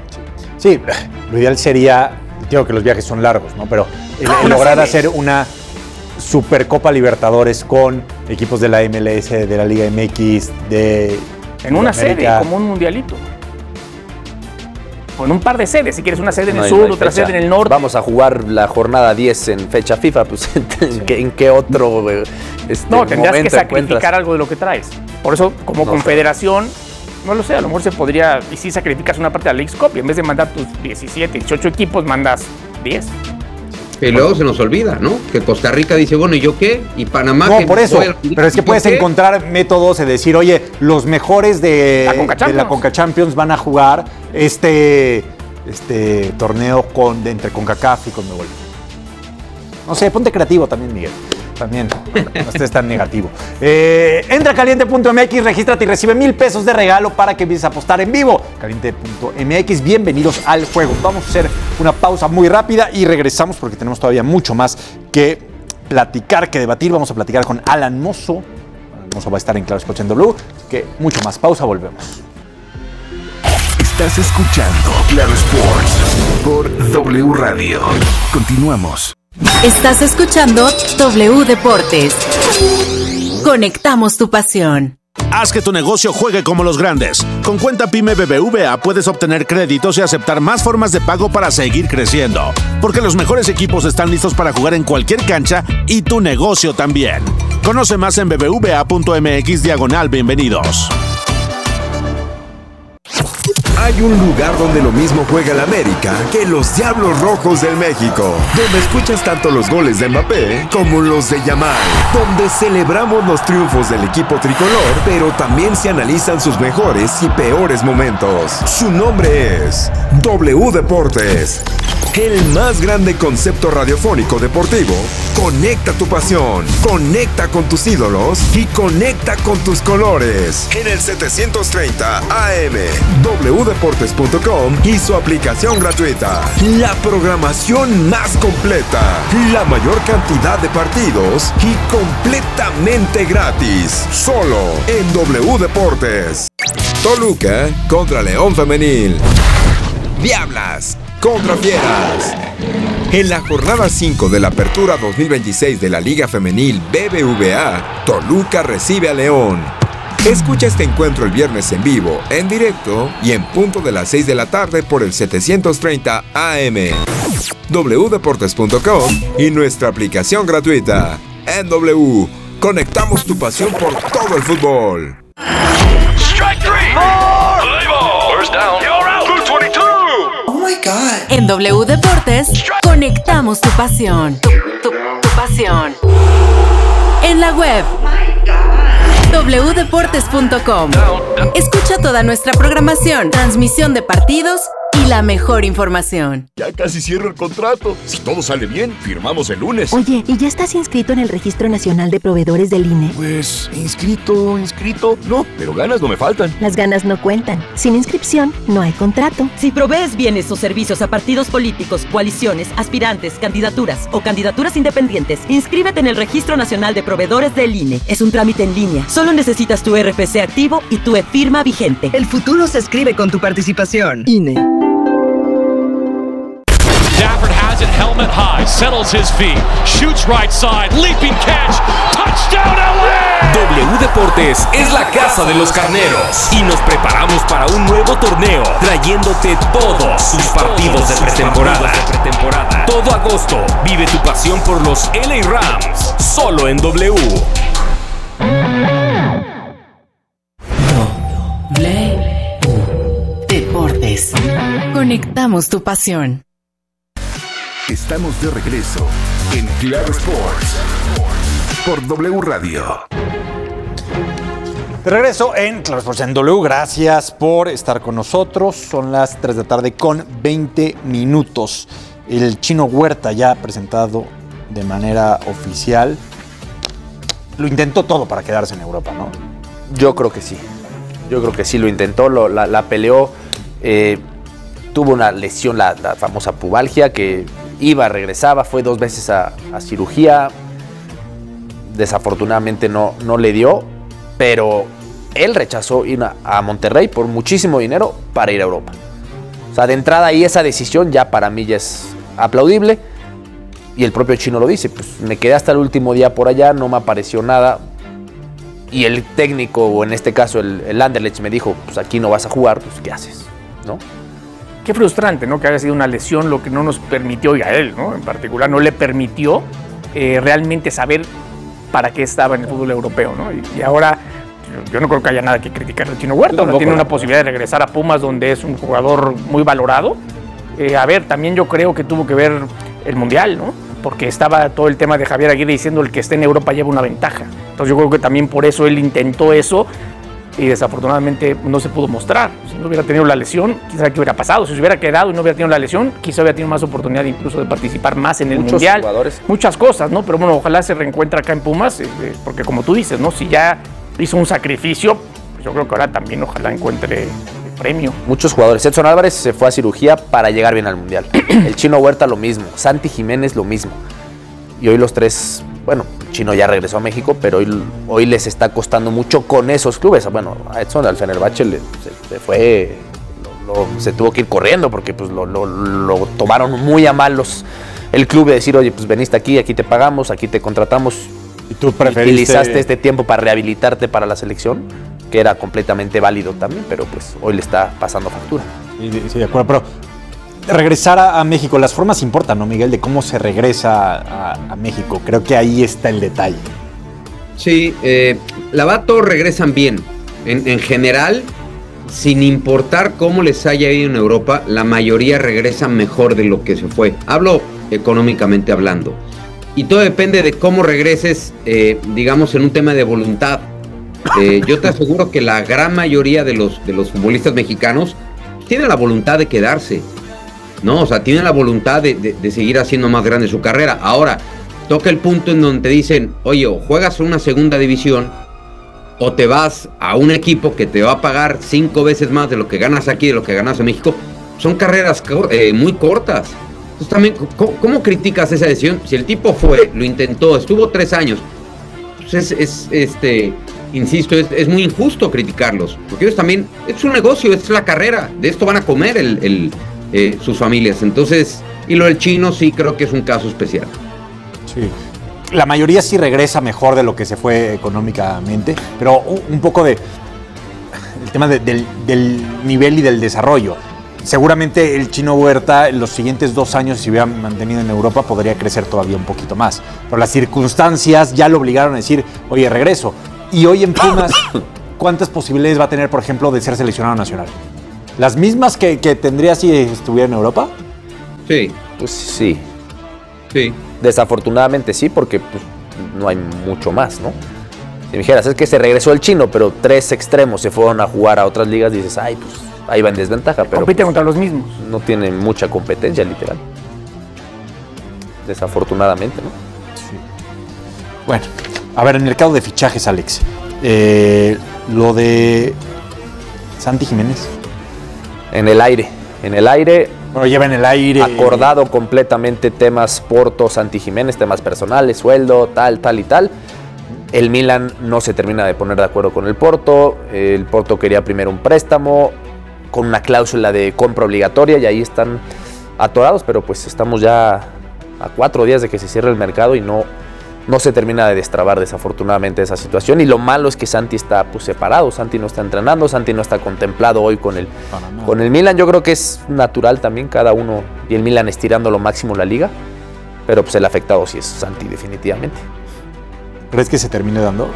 Sí, lo ideal sería, digo que los viajes son largos, ¿no? Pero el, el lograr hacer una Supercopa Libertadores con equipos de la M L S, de la Liga M X, de en una sede, como un mundialito. Con un par de sedes, si quieres una sede en no, el sur, no otra fecha. Sede en el norte. Vamos a jugar la jornada diez en fecha FIFA, pues ¿en, sí. qué, en qué otro este, No, tendrás que sacrificar encuentras? algo de lo que traes. Por eso, como no confederación, sé. no lo sé, a lo mejor se podría, y si sacrificas una parte de la Leagues Cup, y en vez de mandar tus diecisiete, dieciocho equipos, mandas diez. Y luego se nos olvida, ¿no? Que Costa Rica dice, bueno, ¿y yo qué? Y Panamá... No, que por eso, pero es que puedes qué? encontrar métodos de decir, oye, los mejores de la Conca Champions, de la Conca Champions van a jugar este, este torneo con, de, entre CONCACAF y CONMEBOL. No sé, ponte creativo también, Miguel. También, no estés tan negativo. Eh, entra a caliente punto m x, regístrate y recibe mil pesos de regalo para que empieces a apostar en vivo. caliente punto m x, bienvenidos al juego. Vamos a hacer una pausa muy rápida y regresamos porque tenemos todavía mucho más que platicar, que debatir. Vamos a platicar con Alan Mozo. Alan Mozo va a estar en Claro Sports en W, que mucho más. Pausa, volvemos. Estás escuchando Claro Sports por W Radio. Continuamos. Estás escuchando W Deportes. Conectamos tu pasión. Haz que tu negocio juegue como los grandes. Con Cuenta Pyme B B V A puedes obtener créditos y aceptar más formas de pago para seguir creciendo. Porque los mejores equipos están listos para jugar en cualquier cancha y tu negocio también. Conoce más en bbva.mx diagonal bienvenidos. Hay un lugar donde lo mismo juega el América que los Diablos Rojos del México, donde escuchas tanto los goles de Mbappé como los de Yamal, donde celebramos los triunfos del equipo tricolor, pero también se analizan sus mejores y peores momentos. Su nombre es W Deportes, el más grande concepto radiofónico deportivo. Conecta tu pasión, conecta con tus ídolos y conecta con tus colores. En el setecientos treinta A M, w deportes punto com y su aplicación gratuita. La programación más completa, la mayor cantidad de partidos y completamente gratis. Solo en W Deportes. Toluca contra León Femenil. Diablas contra Fieras. En la jornada cinco de la Apertura dos mil veintiséis de la Liga Femenil B B V A, Toluca recibe a León. Escucha este encuentro el viernes en vivo, en directo y en punto de las seis de la tarde por el setecientos treinta A M, w deportes punto com y nuestra aplicación gratuita. En W, conectamos tu pasión por todo el fútbol. Strike three. More. Play ball. First down. You're out. Blue veintidós. Oh my God. En W Deportes, conectamos tu pasión. Tu, tu, tu pasión. En la web. w deportes punto com. Escucha toda nuestra programación, transmisión de partidos y la mejor información. Ya casi cierro el contrato. Si todo sale bien, firmamos el lunes. Oye, ¿y ya estás inscrito en el Registro Nacional de Proveedores del I N E? Pues, inscrito, inscrito, no, pero ganas no me faltan. Las ganas no cuentan. Sin inscripción, no hay contrato. Si provees bienes o servicios a partidos políticos, coaliciones, aspirantes, candidaturas o candidaturas independientes, inscríbete en el Registro Nacional de Proveedores del I N E. Es un trámite en línea. Solo necesitas tu R F C activo y tu e-firma vigente. El futuro se escribe con tu participación. I N E. Stafford has it, helmet high, settles his feet, shoots right side, leaping catch, touchdown L A. W Deportes es la casa de los carneros y nos preparamos para un nuevo torneo, trayéndote todos sus partidos de pretemporada. Todo agosto, vive tu pasión por los L A Rams, solo en W. W Deportes. Conectamos tu pasión. Estamos de regreso en Claro Sports por W Radio. De regreso en Claro Sports en W. Gracias por estar con nosotros. Son las tres de la tarde con veinte minutos. El Chino Huerta ya presentado de manera oficial. Lo intentó todo para quedarse en Europa, ¿no? Yo creo que sí. Yo creo que sí lo intentó, lo, la, la peleó. Eh, tuvo una lesión, la, la famosa pubalgia, que iba, regresaba, fue dos veces a, a cirugía. Desafortunadamente no, no le dio, pero él rechazó ir a, a Monterrey por muchísimo dinero para ir a Europa. O sea, de entrada ahí esa decisión ya para mí ya es aplaudible. Y el propio Chino lo dice, pues me quedé hasta el último día por allá, no me apareció nada. Y el técnico, o en este caso el, el Anderlecht, me dijo, pues aquí no vas a jugar, pues ¿qué haces? ¿No? Qué frustrante, ¿no? Que haya sido una lesión lo que no nos permitió, y a él, ¿no? En particular, no le permitió eh, realmente saber para qué estaba en el fútbol europeo, ¿no? Y, y ahora, yo no creo que haya nada que criticar al Chino Huerta. Ahora tiene una posibilidad de regresar a Pumas, donde es un jugador muy valorado. Eh, a ver, también yo creo que tuvo que ver el Mundial, ¿no? Porque estaba todo el tema de Javier Aguirre diciendo el que esté en Europa lleva una ventaja. Entonces yo creo que también por eso él intentó eso y desafortunadamente no se pudo mostrar. Si no hubiera tenido la lesión, quizá qué hubiera pasado. Si se hubiera quedado y no hubiera tenido la lesión, quizá hubiera tenido más oportunidad incluso de participar más en el Muchos Mundial. Jugadores. Muchas cosas, ¿no? Pero bueno, ojalá se reencuentre acá en Pumas, eh, eh, porque como tú dices, ¿no? Si ya hizo un sacrificio, pues yo creo que ahora también ojalá encuentre el premio. Muchos jugadores. Edson Álvarez se fue a cirugía para llegar bien al Mundial. El Chino Huerta lo mismo. Santi Jiménez lo mismo. Y hoy los tres, bueno, Chino ya regresó a México, pero hoy, hoy les está costando mucho con esos clubes. Bueno, a Edson al Fenerbahce le, se, se fue, lo, lo, se tuvo que ir corriendo porque pues lo, lo, lo tomaron muy a mal los, el club de decir, oye, pues veniste aquí, aquí te pagamos, aquí te contratamos. Y tú preferiste... Utilizaste este tiempo para rehabilitarte para la selección, que era completamente válido también, pero pues hoy le está pasando factura. Sí, sí, de acuerdo, pero regresar a, a México, las formas importan, ¿no, Miguel? De cómo se regresa a, a México. Creo que ahí está el detalle. Sí, eh, la verdad todos regresan bien. En, en general, sin importar cómo les haya ido en Europa, la mayoría regresan mejor de lo que se fue. Hablo económicamente hablando. Y todo depende de cómo regreses, eh, digamos, en un tema de voluntad. Eh, yo te aseguro que la gran mayoría de los, de los futbolistas mexicanos tienen la voluntad de quedarse. No, o sea, tienen la voluntad de, de, de seguir haciendo más grande su carrera. Ahora, toca el punto en donde te dicen, oye, o juegas en una segunda división o te vas a un equipo que te va a pagar cinco veces más de lo que ganas aquí, de lo que ganas en México. Son carreras eh, muy cortas. Entonces también, ¿cómo, ¿cómo criticas esa decisión? Si el tipo fue, lo intentó, estuvo tres años, pues es, es este, insisto, es, es muy injusto criticarlos. Porque ellos también, es un negocio, es la carrera, de esto van a comer el... el Eh, sus familias. Entonces Y lo del chino sí creo que es un caso especial. Sí. La mayoría sí regresa mejor de lo que se fue económicamente, pero un poco de el tema de, del, del nivel y del desarrollo. Seguramente el Chino Huerta en los siguientes dos años, si se hubiera mantenido en Europa, podría crecer todavía un poquito más. Pero las circunstancias ya lo obligaron a decir, oye, regreso. Y hoy en Pumas, ¿cuántas posibilidades va a tener, por ejemplo, de ser seleccionado nacional? ¿Las mismas que, que tendría si estuviera en Europa? Sí. Pues sí. Sí. Desafortunadamente sí, porque pues, no hay mucho más, ¿no? Si me dijeras, es que se regresó el Chino, pero tres extremos se fueron a jugar a otras ligas, dices, ay, pues ahí va en desventaja. Pero compite contra los mismos. No tiene mucha competencia, literal. Desafortunadamente, ¿no? Sí. Bueno, a ver, en el mercado de fichajes, Alex, eh, lo de Santi Jiménez. En el aire, en el aire. Bueno, lleva en el aire. Acordado completamente temas Porto, Santi Jiménez, temas personales, sueldo, tal, tal y tal. El Milan no se termina de poner de acuerdo con el Porto. El Porto quería primero un préstamo con una cláusula de compra obligatoria y ahí están atorados, pero pues estamos ya a cuatro días de que se cierre el mercado y no, no se termina de destrabar desafortunadamente esa situación. Y lo malo es que Santi está pues separado, Santi no está entrenando, Santi no está contemplado hoy con el, con el Milan. Yo creo que es natural también cada uno y el Milan estirando lo máximo la liga, pero pues el afectado sí es Santi definitivamente. ¿Crees que se termine dando?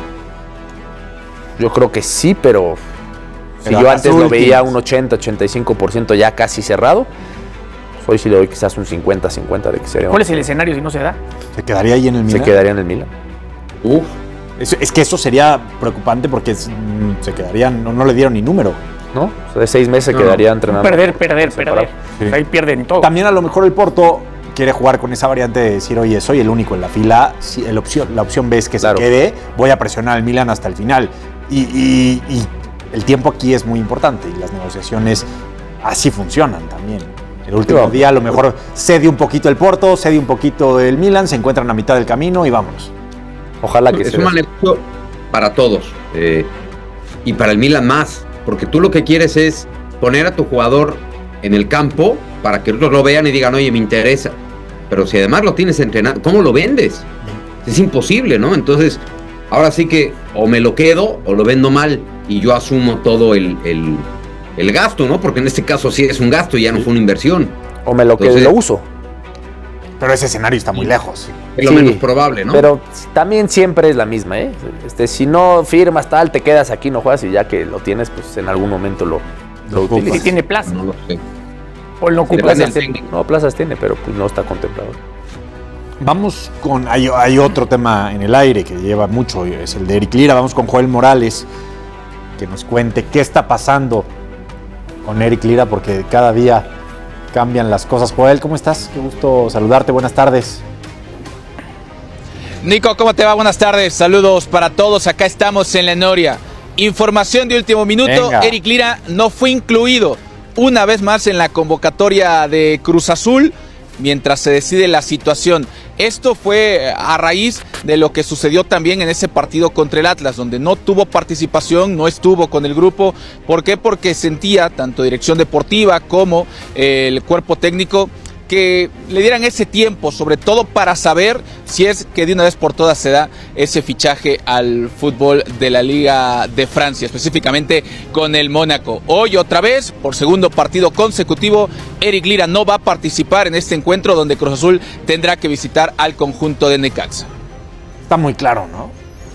Yo creo que sí, pero, pero si yo antes lo veía un ochenta, ochenta y cinco por ciento ya casi cerrado, pues hoy sí le doy quizás un cincuenta, cincuenta de que sería. ¿Cuál es el escenario si no se da? ¿Se quedaría ahí en el Milan? Se quedaría en el Milan. Uf. Es, es que eso sería preocupante porque es, se quedarían, no, no le dieron ni número. ¿No? O sea, de seis meses se no, quedaría entrenando. Perder, perder, perder. Sí. Ahí pierden todo. También a lo mejor el Porto quiere jugar con esa variante de decir, oye, soy el único en la fila, si el opción, la opción B es que claro. se quede, voy a presionar al Milan hasta el final. Y, y, y el tiempo aquí es muy importante y las negociaciones así funcionan también. El último sí, día a lo mejor cede un poquito el Porto, cede un poquito el Milan, se encuentran a mitad del camino y vámonos. Ojalá que es sea. Es un negocio para todos eh, y para el Milan más, porque tú lo que quieres es poner a tu jugador en el campo para que otros lo vean y digan, oye, me interesa. Pero si además lo tienes entrenado, ¿cómo lo vendes? Es imposible, ¿no? Entonces, ahora sí que o me lo quedo o lo vendo mal y yo asumo todo el, el, el gasto, ¿no? Porque en este caso sí es un gasto y ya no fue una inversión. O me lo quedo y lo uso. Pero ese escenario está muy lejos. Es lo sí, menos probable, ¿no? Pero también siempre es la misma, ¿eh? Este, si no firmas tal, te quedas aquí, no juegas y ya que lo tienes, pues en algún momento lo, lo utilizas. Si tiene plaza. No lo sé. O no ocupa plazas tiene, no, plazas tiene, pero pues no está contemplado. Vamos con, hay, hay otro tema en el aire que lleva mucho, es el de Eric Lira. Vamos con Joel Morales, que nos cuente qué está pasando con Eric Lira, porque cada día cambian las cosas. Joel, ¿cómo estás? Qué gusto saludarte, buenas tardes. Nico, ¿cómo te va? Buenas tardes, saludos para todos, acá estamos en La Noria. Información de último minuto, Venga. Eric Lira no fue incluido una vez más en la convocatoria de Cruz Azul mientras se decide la situación. Esto fue a raíz de lo que sucedió también en ese partido contra el Atlas, donde no tuvo participación, no estuvo con el grupo. ¿Por qué? Porque sentía tanto dirección deportiva como el cuerpo técnico que le dieran ese tiempo, sobre todo para saber si es que de una vez por todas se da ese fichaje al fútbol de la Liga de Francia, específicamente con el Mónaco. Hoy otra vez, por segundo partido consecutivo, Eric Lira no va a participar en este encuentro donde Cruz Azul tendrá que visitar al conjunto de Necaxa. Está muy claro, ¿no?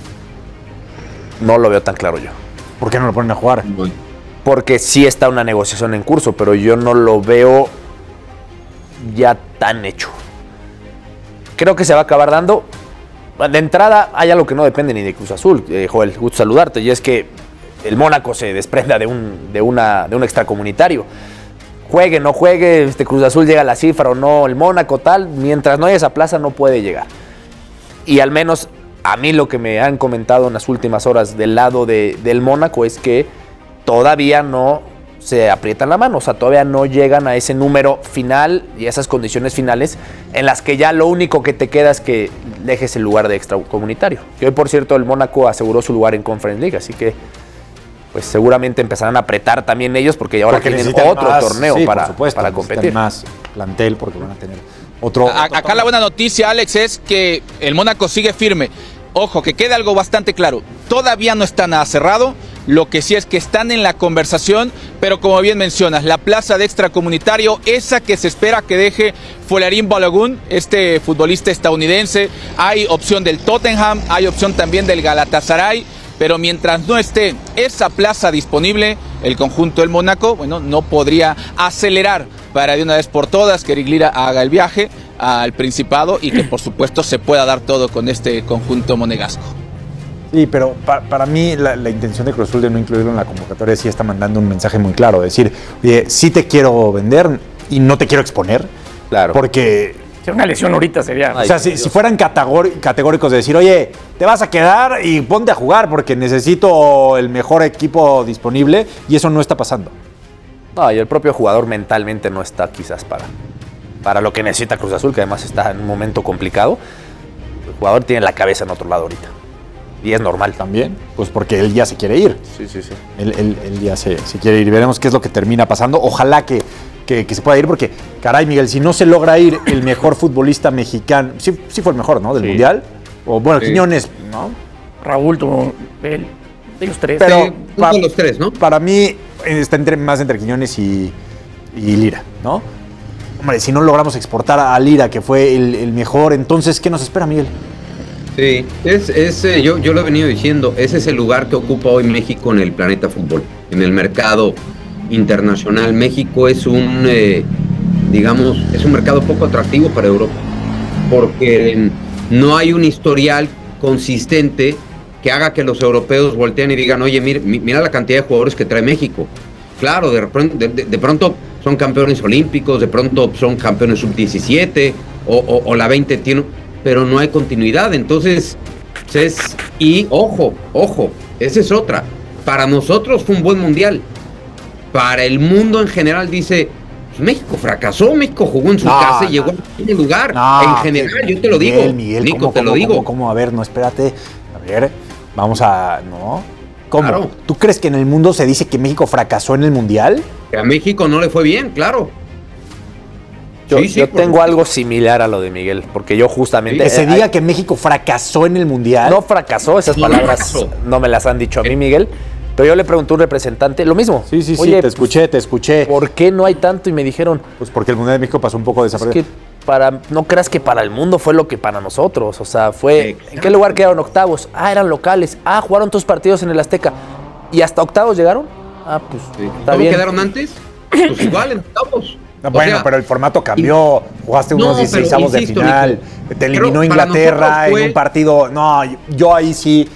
No lo veo tan claro yo. ¿Por qué no lo ponen a jugar? Porque sí está una negociación en curso, pero yo no lo veo ya tan hecho. Creo que se va a acabar dando. De entrada hay algo que no depende ni de Cruz Azul, eh, Joel, gusto saludarte, y es que el Mónaco se desprenda de un, de una, de un extracomunitario. Juegue, no juegue, este Cruz Azul llega a la cifra o no, el Mónaco tal, mientras no haya esa plaza no puede llegar. Y al menos a mí lo que me han comentado en las últimas horas del lado de, del Mónaco es que todavía no se aprietan la mano, o sea, todavía no llegan a ese número final y a esas condiciones finales en las que ya lo único que te queda es que dejes el lugar de extracomunitario. Que hoy, por cierto, el Mónaco aseguró su lugar en Conference League, así que pues seguramente empezarán a apretar también ellos porque ahora Porque tienen necesitan otro más, torneo sí, por para, supuesto, para necesitan competir. más plantel porque van a tener otro... A- acá la buena noticia, Alex, es que el Mónaco sigue firme. Ojo, que quede algo bastante claro. Todavía no está nada cerrado. Lo que sí es que están en la conversación, pero como bien mencionas, la plaza de extracomunitario, esa que se espera que deje Folarin Balogun, este futbolista estadounidense. Hay opción del Tottenham, hay opción también del Galatasaray, pero mientras no esté esa plaza disponible, el conjunto del Mónaco, bueno, no podría acelerar para de una vez por todas que Eric Lira haga el viaje al Principado y que por supuesto se pueda dar todo con este conjunto monegasco. Sí, pero pa- para mí la, la intención de Cruz Azul de no incluirlo en la convocatoria sí está mandando un mensaje muy claro, decir, oye, sí te quiero vender y no te quiero exponer, claro, porque... Si una lesión ahorita sería... O sea, si, si fueran categor- categóricos de decir, oye, te vas a quedar y ponte a jugar porque necesito el mejor equipo disponible, y eso no está pasando. No, y el propio jugador mentalmente no está quizás para, para lo que necesita Cruz Azul, que además está en un momento complicado. El jugador tiene la cabeza en otro lado ahorita. Y es normal. También, pues porque él ya se quiere ir. Sí, sí, sí. Él, él- él ya se, se quiere ir. Veremos qué es lo que termina pasando. Ojalá que, que, que se pueda ir porque, caray, Miguel, si no se logra ir el mejor futbolista mexicano, sí, sí fue el mejor, ¿no? Del Sí. Mundial. O bueno, Sí. Quiñones, ¿no? Raúl tuvo él, ellos tres. Pero Sí, pa- los tres, ¿no? Para mí está entre, más entre Quiñones y, y Lira, ¿no? Hombre, si no logramos exportar a Lira, que fue el, el mejor, entonces, ¿qué nos espera, Miguel? Sí, es, es, eh, yo, yo lo he venido diciendo, ese es el lugar que ocupa hoy México en el planeta fútbol, en el mercado internacional. México es un, eh, digamos, es un mercado poco atractivo para Europa, porque eh, no hay un historial consistente que haga que los europeos volteen y digan, oye, mira, mira la cantidad de jugadores que trae México. Claro, de, repren- de, de- de pronto son campeones olímpicos, de pronto son campeones sub diecisiete o, o, o la veinte tiene, pero no hay continuidad. Entonces, es, y ojo, ojo, esa es otra. Para nosotros fue un buen mundial. Para el mundo en general dice, pues México fracasó, México jugó en su No, casa y no. llegó al primer lugar. No, en general, yo te lo Miguel, digo. Miguel, Nico, ¿cómo, te lo cómo, digo. cómo, cómo? A ver, no, espérate. A ver, vamos a... ¿No? ¿Cómo? Claro. ¿Tú crees que en el mundo se dice que México fracasó en el Mundial? Que a México no le fue bien, claro. Yo, Sí, sí, yo por tengo supuesto. algo similar a lo de Miguel, porque yo justamente... Que se eh, diga que México fracasó en el Mundial. No fracasó, esas No palabras fracasó. no me las han dicho a mí, Miguel. Pero yo le pregunté a un representante lo mismo. Sí, sí, sí, Oye, te escuché, te escuché. ¿por qué no hay tanto? Y me dijeron, Pues porque el Mundial de México pasó un poco es desapercibido. que para, no creas que para el mundo fue lo que para nosotros. O sea, fue... Exacto. ¿En qué lugar quedaron octavos? Ah, eran locales. Ah, jugaron tus partidos en el Azteca. ¿Y hasta octavos llegaron? Ah, pues Sí. está ¿Cómo bien. quedaron antes? Pues igual, en octavos. No, O bueno, sea, pero el formato cambió. Jugaste No, unos dieciséis pero de insisto, final. Nico, te pero eliminó para Inglaterra nosotros fue- en un partido. No, yo ahí sí.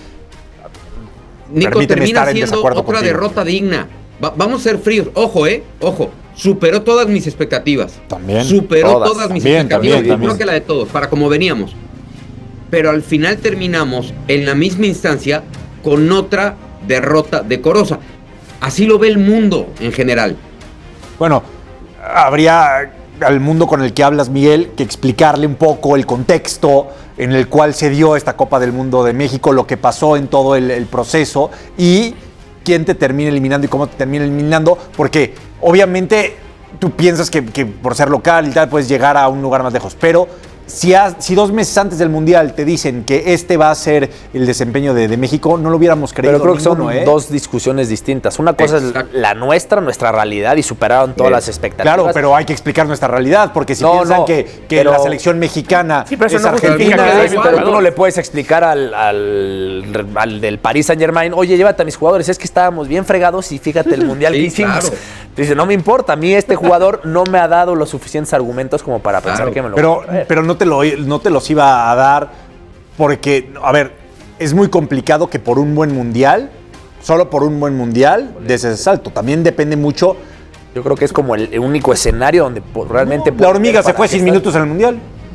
Nico, Permíteme termina estar en siendo desacuerdo otra contigo. derrota digna. Va- vamos a ser fríos. Ojo, eh. Ojo. Superó todas mis expectativas. También. Superó Todas, todas mis también, expectativas. también, Yo también. creo que la de todos, para como veníamos. Pero al final terminamos en la misma instancia con otra derrota decorosa. Así lo ve el mundo en general. Bueno, habría al mundo con el que hablas, Miguel, que explicarle un poco el contexto en el cual se dio esta Copa del Mundo de México, lo que pasó en todo el, el proceso y quién te termina eliminando y cómo te termina eliminando, porque obviamente tú piensas que, que por ser local y tal puedes llegar a un lugar más lejos, pero si, has- si dos meses antes del Mundial te dicen que este va a ser el desempeño de, de México, no lo hubiéramos creído Pero creo que son ninguno, ¿eh? dos discusiones distintas. Una cosa Exacto. es la nuestra, nuestra realidad, y superaron todas Sí. las expectativas. Claro, pero hay que explicar nuestra realidad, porque si No, piensan no, que, que pero- la selección mexicana Sí, pero eso es no justifica argentina, que Sí, haya es- pero jugador. tú no le puedes explicar al, al, al del Paris Saint Germain, oye, llévate a mis jugadores, es que estábamos bien fregados y fíjate el mundial Sí, que hicimos. claro. Dice, no me importa, a mí este jugador no me ha dado los suficientes argumentos como para pensar Claro. que me lo pero, voy a traer. pero no, te lo, no te los iba a dar porque, a ver, es muy complicado que por un buen mundial, solo por un buen mundial, des ese salto. También depende mucho. Yo creo que es como el único escenario donde po- realmente... La hormiga se para fue que sin está- minutos en el mundial.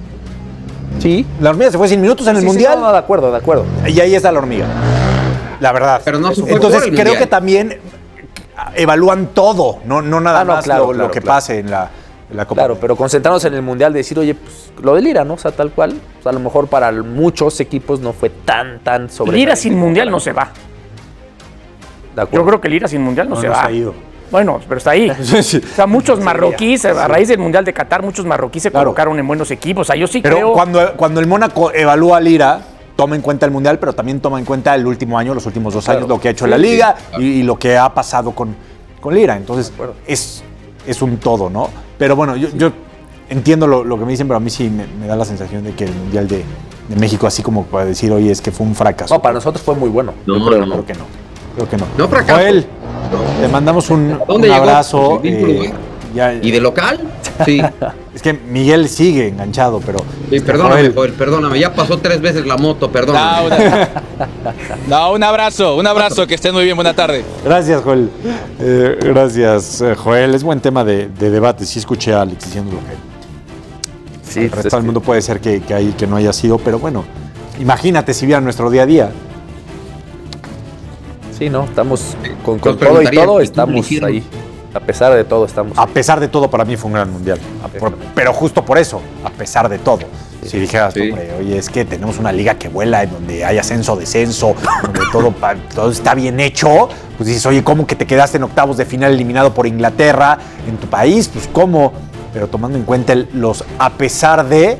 Sí. La hormiga se fue sin minutos en el Sí, sí, mundial. no, no, de acuerdo, de acuerdo. Y ahí está la hormiga. La verdad. Pero no se fue Entonces por el creo mundial. que también evalúan todo, no, no nada Ah, no, más claro, lo, claro, lo que claro. pase en la, en la Copa. Claro, pero concentrarnos en el Mundial de decir, oye, pues lo de Lira, ¿no? O sea, tal cual. O sea, a lo mejor para muchos equipos no fue tan, tan sobre. Lira sin mundial no se va. Yo creo que Lira sin Mundial no, no se no va. Se ha ido. Bueno, pero está ahí. Sí. O sea, muchos marroquíes, a raíz del Mundial de Qatar, muchos marroquíes se claro. colocaron en buenos equipos. O sea, yo sí pero creo... cuando, cuando el Mónaco evalúa a Lira, toma en cuenta el Mundial, pero también toma en cuenta el último año, los últimos dos claro. años, lo que ha hecho sí, la Liga sí, claro. y, y lo que ha pasado con, con Lira. Entonces, es, es un todo, ¿no? Pero bueno, yo, yo entiendo lo, lo que me dicen, pero a mí sí me, me da la sensación de que el Mundial de, de México, así como para decir, oye, es que fue un fracaso. No, para nosotros fue muy bueno. No, yo creo, no. creo que no. Creo que no. No fracaso. Joel, te mandamos un, un abrazo. Eh, ya, ¿Y de local? Sí. Es que Miguel sigue enganchado, pero... Sí, perdóname, Joel. Joel, perdóname. Ya pasó tres veces la moto, perdóname. No, una... no, un abrazo, un abrazo, que estén muy bien, buena tarde. Gracias, Joel. Eh, gracias, Joel. Es buen tema de, de debate. Sí escuché a Alex diciendo lo que... Sí, el resto del que... mundo puede ser que, que, hay, que no haya sido, pero bueno, imagínate si vieran nuestro día a día. Sí, no, estamos con, con todo y todo, estamos ahí. A pesar de todo, estamos. A pesar de todo, para mí fue un gran mundial. Por, pero justo por eso, a pesar de todo. Sí, si dijeras, sí. hombre, oye, es que tenemos una liga que vuela, en donde hay ascenso, descenso, donde todo, todo está bien hecho, pues dices, oye, ¿cómo que te quedaste en octavos de final eliminado por Inglaterra en tu país? Pues, ¿cómo? Pero tomando en cuenta el, los a pesar de.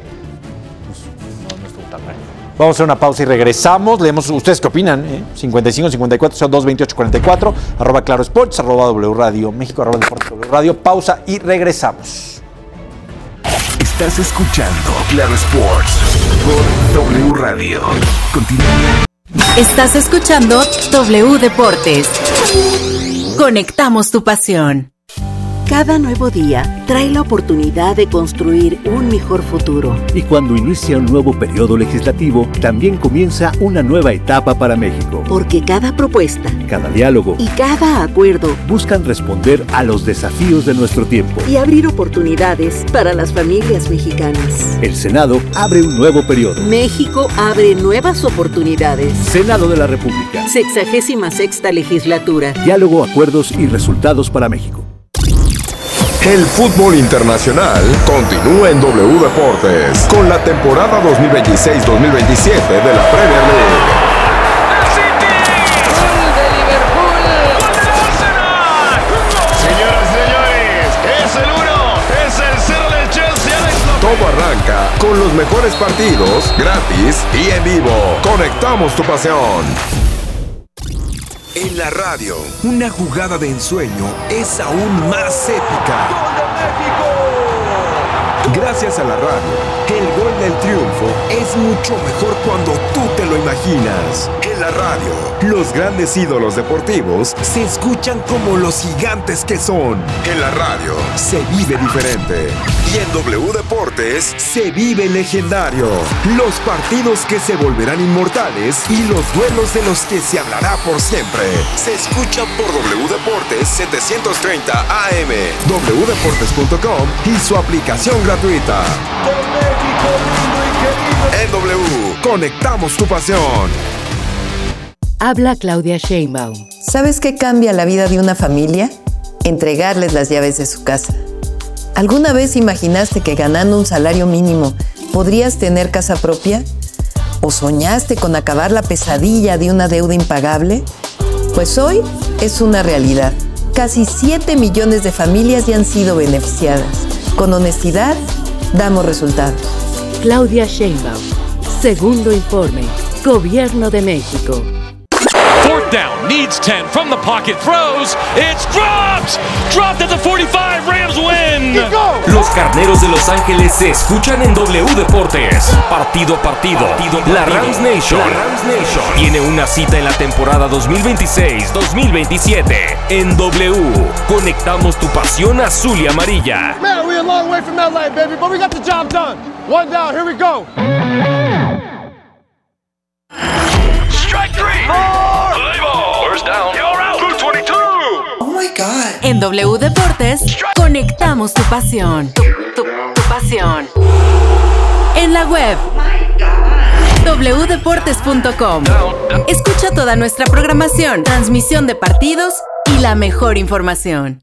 Vamos a hacer una pausa y regresamos. Leemos ustedes qué opinan. ¿eh? cincuenta y cinco, cincuenta y cuatro, dos, veintiocho, cuarenta y cuatro, arroba Claro Sports, arroba W Radio México, arroba Deportes W Radio. Pausa y regresamos. Estás escuchando Claro Sports por W Radio. Continúa. Estás escuchando W Deportes. Conectamos tu pasión. Cada nuevo día trae la oportunidad de construir un mejor futuro. Y cuando inicia un nuevo periodo legislativo, también comienza una nueva etapa para México. Porque cada propuesta, cada diálogo y cada acuerdo buscan responder a los desafíos de nuestro tiempo y abrir oportunidades para las familias mexicanas. El Senado abre un nuevo periodo. México abre nuevas oportunidades. Senado de la República. Sexagésima sexta legislatura. Diálogo, acuerdos y resultados para México. El fútbol internacional continúa en W Deportes con la temporada dos mil veintiséis dos mil veintisiete de la Premier League. Señoras y señores, es el uno, es el cero del Chelsea. Todo arranca con los mejores partidos, gratis y en vivo. Conectamos tu pasión. En la radio, una jugada de ensueño es aún más épica. ¡Gol de México! Gracias a la radio, el gol del triunfo es mucho mejor cuando tú te lo imaginas. En la radio, los grandes ídolos deportivos se escuchan como los gigantes que son. En la radio, se vive diferente. Y en W Deportes, se vive legendario. Los partidos que se volverán inmortales y los duelos de los que se hablará por siempre. Se escuchan por W Deportes setecientos treinta A M, w deportes punto com y su aplicación gratuita. En W, conectamos tu pasión. Habla Claudia Sheinbaum. ¿Sabes qué cambia la vida de una familia? Entregarles las llaves de su casa. ¿Alguna vez imaginaste que ganando un salario mínimo podrías tener casa propia? ¿O soñaste con acabar la pesadilla de una deuda impagable? Pues hoy es una realidad. Casi siete millones de familias ya han sido beneficiadas. Con honestidad, damos resultados. Claudia Sheinbaum. Segundo informe. Gobierno de México. Fourth down, needs ten, from the pocket, throws, it's dropped! Dropped at the forty-five, Rams win! Los Carneros de Los Ángeles se escuchan en W Deportes. Partido a partido, partido, partido. La Rams Nation, la Rams Nation tiene una cita en la temporada dos mil veintiséis dos mil veintisiete. En W, conectamos tu pasión azul y amarilla. Man, we're a long way from L A, baby, but we got the job done. One down, here we go. Strike three. Four. Play ball. First down. You're out. Blue twenty-two. Oh my God. En W Deportes, conectamos tu pasión. Tu, tu, tu pasión. En la web. w deportes punto com. Escucha toda nuestra programación, transmisión de partidos y la mejor información.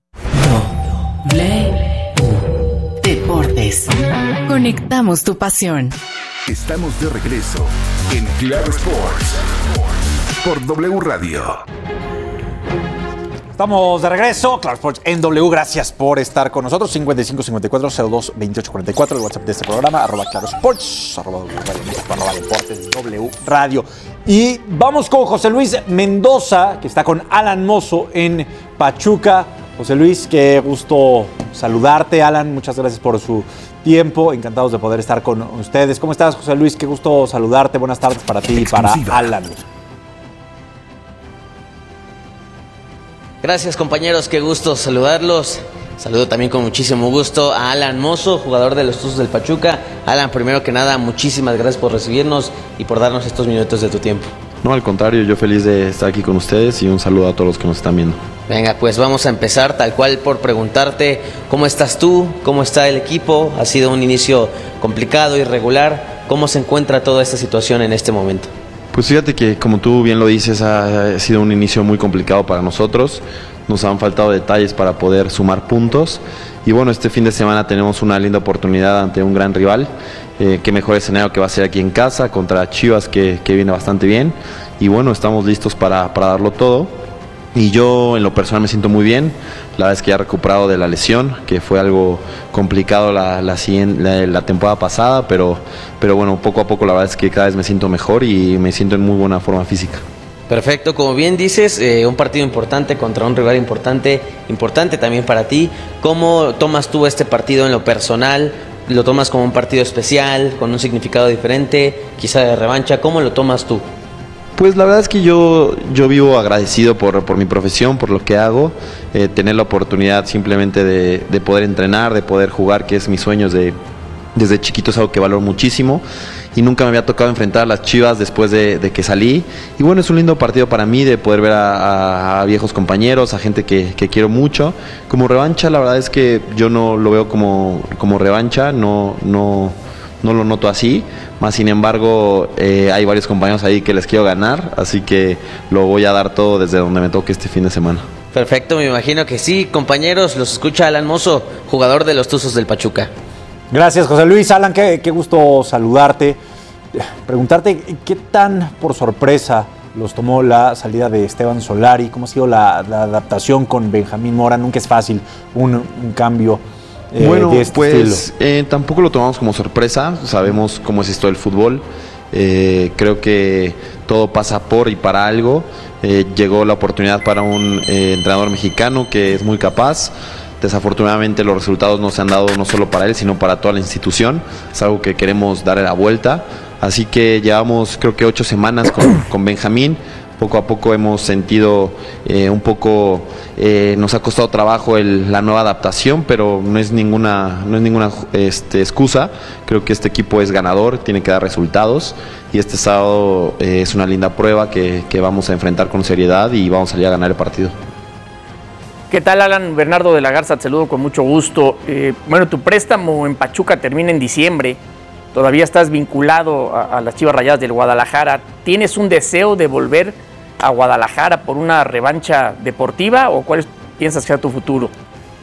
W Deportes. Conectamos tu pasión. Estamos de regreso en Claro Sports por W Radio. Estamos de regreso, Claro Sports en W. Gracias por estar con nosotros. cincuenta y cinco cincuenta y cuatro cero dos veintiocho cuarenta y cuatro, el WhatsApp de este programa, arroba Claro Sports, arroba W Radio México, arroba Deportes W Radio. Y vamos con José Luis Mendoza, que está con Alan Mozo en Pachuca. José Luis, qué gusto saludarte. Alan, muchas gracias por su tiempo. Encantados de poder estar con ustedes. ¿Cómo estás, José Luis? Qué gusto saludarte. Buenas tardes para ti y para Alan. Gracias, compañeros, qué gusto saludarlos. Saludo también con muchísimo gusto a Alan Mozo, jugador de los Tuzos del Pachuca. Alan, primero que nada, muchísimas gracias por recibirnos y por darnos estos minutos de tu tiempo. No, al contrario, yo feliz de estar aquí con ustedes y un saludo a todos los que nos están viendo. Venga, pues vamos a empezar tal cual por preguntarte cómo estás tú, cómo está el equipo. Ha sido un inicio complicado, irregular. ¿Cómo se encuentra toda esta situación en este momento? Pues fíjate que, como tú bien lo dices, ha sido un inicio muy complicado para nosotros. Nos han faltado detalles para poder sumar puntos. Y bueno, este fin de semana tenemos una linda oportunidad ante un gran rival. Eh, qué mejor escenario que va a ser aquí en casa contra Chivas, que, que viene bastante bien. Y bueno, estamos listos para, para darlo todo. Y yo en lo personal me siento muy bien. La verdad es que ya he recuperado de la lesión, que fue algo complicado la, la, la, la temporada pasada, pero, pero bueno, poco a poco la verdad es que cada vez me siento mejor y me siento en muy buena forma física. Perfecto, como bien dices, eh, un partido importante contra un rival importante, importante también para ti. ¿Cómo tomas tú este partido en lo personal? ¿Lo tomas como un partido especial, con un significado diferente, quizá de revancha? ¿Cómo lo tomas tú? Pues la verdad es que yo, yo vivo agradecido por, por mi profesión, por lo que hago, eh, tener la oportunidad simplemente de, de poder entrenar, de poder jugar, que es mi sueño de, desde chiquito, es algo que valoro muchísimo y nunca me había tocado enfrentar a las Chivas después de, de que salí. Y bueno, es un lindo partido para mí de poder ver a, a, a viejos compañeros, a gente que, que quiero mucho. Como revancha, la verdad es que yo no lo veo como, como revancha, no... no No lo noto así, más sin embargo eh, hay varios compañeros ahí que les quiero ganar, así que lo voy a dar todo desde donde me toque este fin de semana. Perfecto, me imagino que sí. Compañeros, los escucha Alan Mozo, jugador de los Tuzos del Pachuca. Gracias, José Luis. Alan, qué, qué gusto saludarte. Preguntarte qué tan por sorpresa los tomó la salida de Esteban Solari, cómo ha sido la, la adaptación con Benjamín Mora. Nunca es fácil un, un cambio. Eh, bueno, este pues eh, tampoco lo tomamos como sorpresa, sabemos cómo es esto del fútbol, eh, creo que todo pasa por y para algo, eh, llegó la oportunidad para un eh, entrenador mexicano que es muy capaz. Desafortunadamente los resultados no se han dado no solo para él, sino para toda la institución, es algo que queremos darle la vuelta, así que llevamos creo que ocho semanas con, con Benjamín. Poco a poco hemos sentido eh, un poco, eh, nos ha costado trabajo el, la nueva adaptación, pero no es ninguna, no es ninguna este, excusa. Creo que este equipo es ganador, tiene que dar resultados y este sábado eh, es una linda prueba que, que vamos a enfrentar con seriedad y vamos a salir a ganar el partido. ¿Qué tal, Alan? Bernardo de la Garza, te saludo con mucho gusto. Eh, bueno, tu préstamo en Pachuca termina en diciembre. Todavía estás vinculado a, a las Chivas Rayadas del Guadalajara. ¿Tienes un deseo de volver a Guadalajara por una revancha deportiva o cuál es, piensas que sea tu futuro?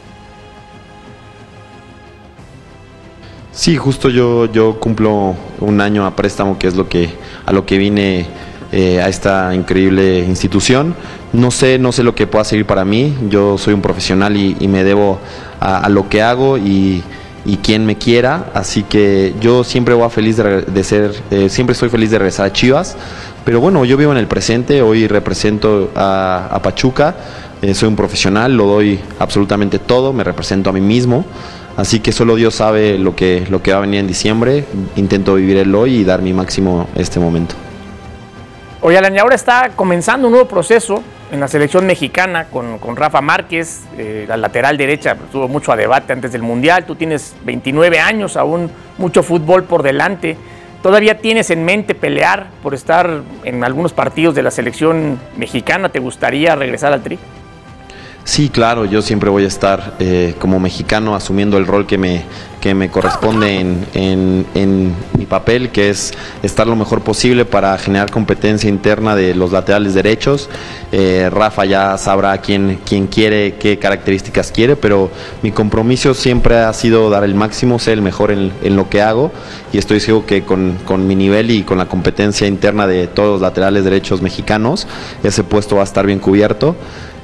Sí, justo yo, yo cumplo un año a préstamo, que es lo que a lo que vine eh, a esta increíble institución. No sé, no sé lo que pueda seguir para mí. Yo soy un profesional y, y me debo a, a lo que hago y y quien me quiera, así que yo siempre voy a feliz de, de ser, eh, siempre estoy feliz de regresar a Chivas, pero bueno, yo vivo en el presente, hoy represento a, a Pachuca, eh, soy un profesional, lo doy absolutamente todo, me represento a mí mismo, así que solo Dios sabe lo que, lo que va a venir en diciembre, intento vivir el hoy y dar mi máximo este momento. Oye, Alan, y ahora está comenzando un nuevo proceso en la selección mexicana con, con Rafa Márquez, eh, la lateral derecha, tuvo mucho a debate antes del Mundial. Tú tienes veintinueve años, aún mucho fútbol por delante. ¿Todavía tienes en mente pelear por estar en algunos partidos de la selección mexicana? ¿Te gustaría regresar al Tri? Sí, claro, yo siempre voy a estar eh, como mexicano asumiendo el rol que me, que me corresponde en, en, en mi papel, que es estar lo mejor posible para generar competencia interna de los laterales derechos. Eh, Rafa ya sabrá quién, quién quiere, qué características quiere, pero mi compromiso siempre ha sido dar el máximo, ser el mejor en, en lo que hago, y estoy seguro que con, con mi nivel y con la competencia interna de todos los laterales derechos mexicanos, ese puesto va a estar bien cubierto.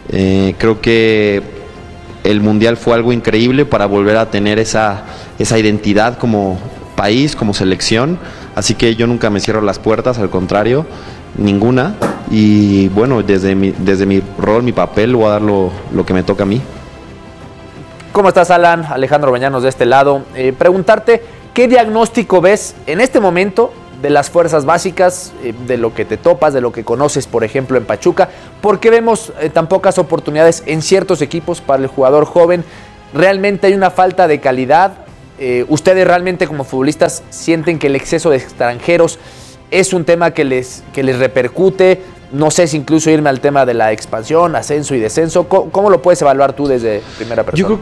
Eh, creo que el Mundial fue algo increíble para volver a tener esa, esa identidad como país, como selección. Así que yo nunca me cierro las puertas, al contrario, ninguna. Y bueno, desde mi, desde mi rol, mi papel, voy a dar lo, lo que me toca a mí. ¿Cómo estás, Alan? Alejandro Bañanos de este lado. Eh, preguntarte, ¿qué diagnóstico ves en este momento de las fuerzas básicas, eh, de lo que te topas, de lo que conoces, por ejemplo, en Pachuca? ¿Por qué vemos eh, tan pocas oportunidades en ciertos equipos para el jugador joven? ¿Realmente hay una falta de calidad? Eh, ¿Ustedes realmente como futbolistas sienten que el exceso de extranjeros es un tema que les, que les repercute? No sé si incluso irme al tema de la expansión, ascenso y descenso. ¿Cómo, cómo lo puedes evaluar tú desde primera persona? Yo creo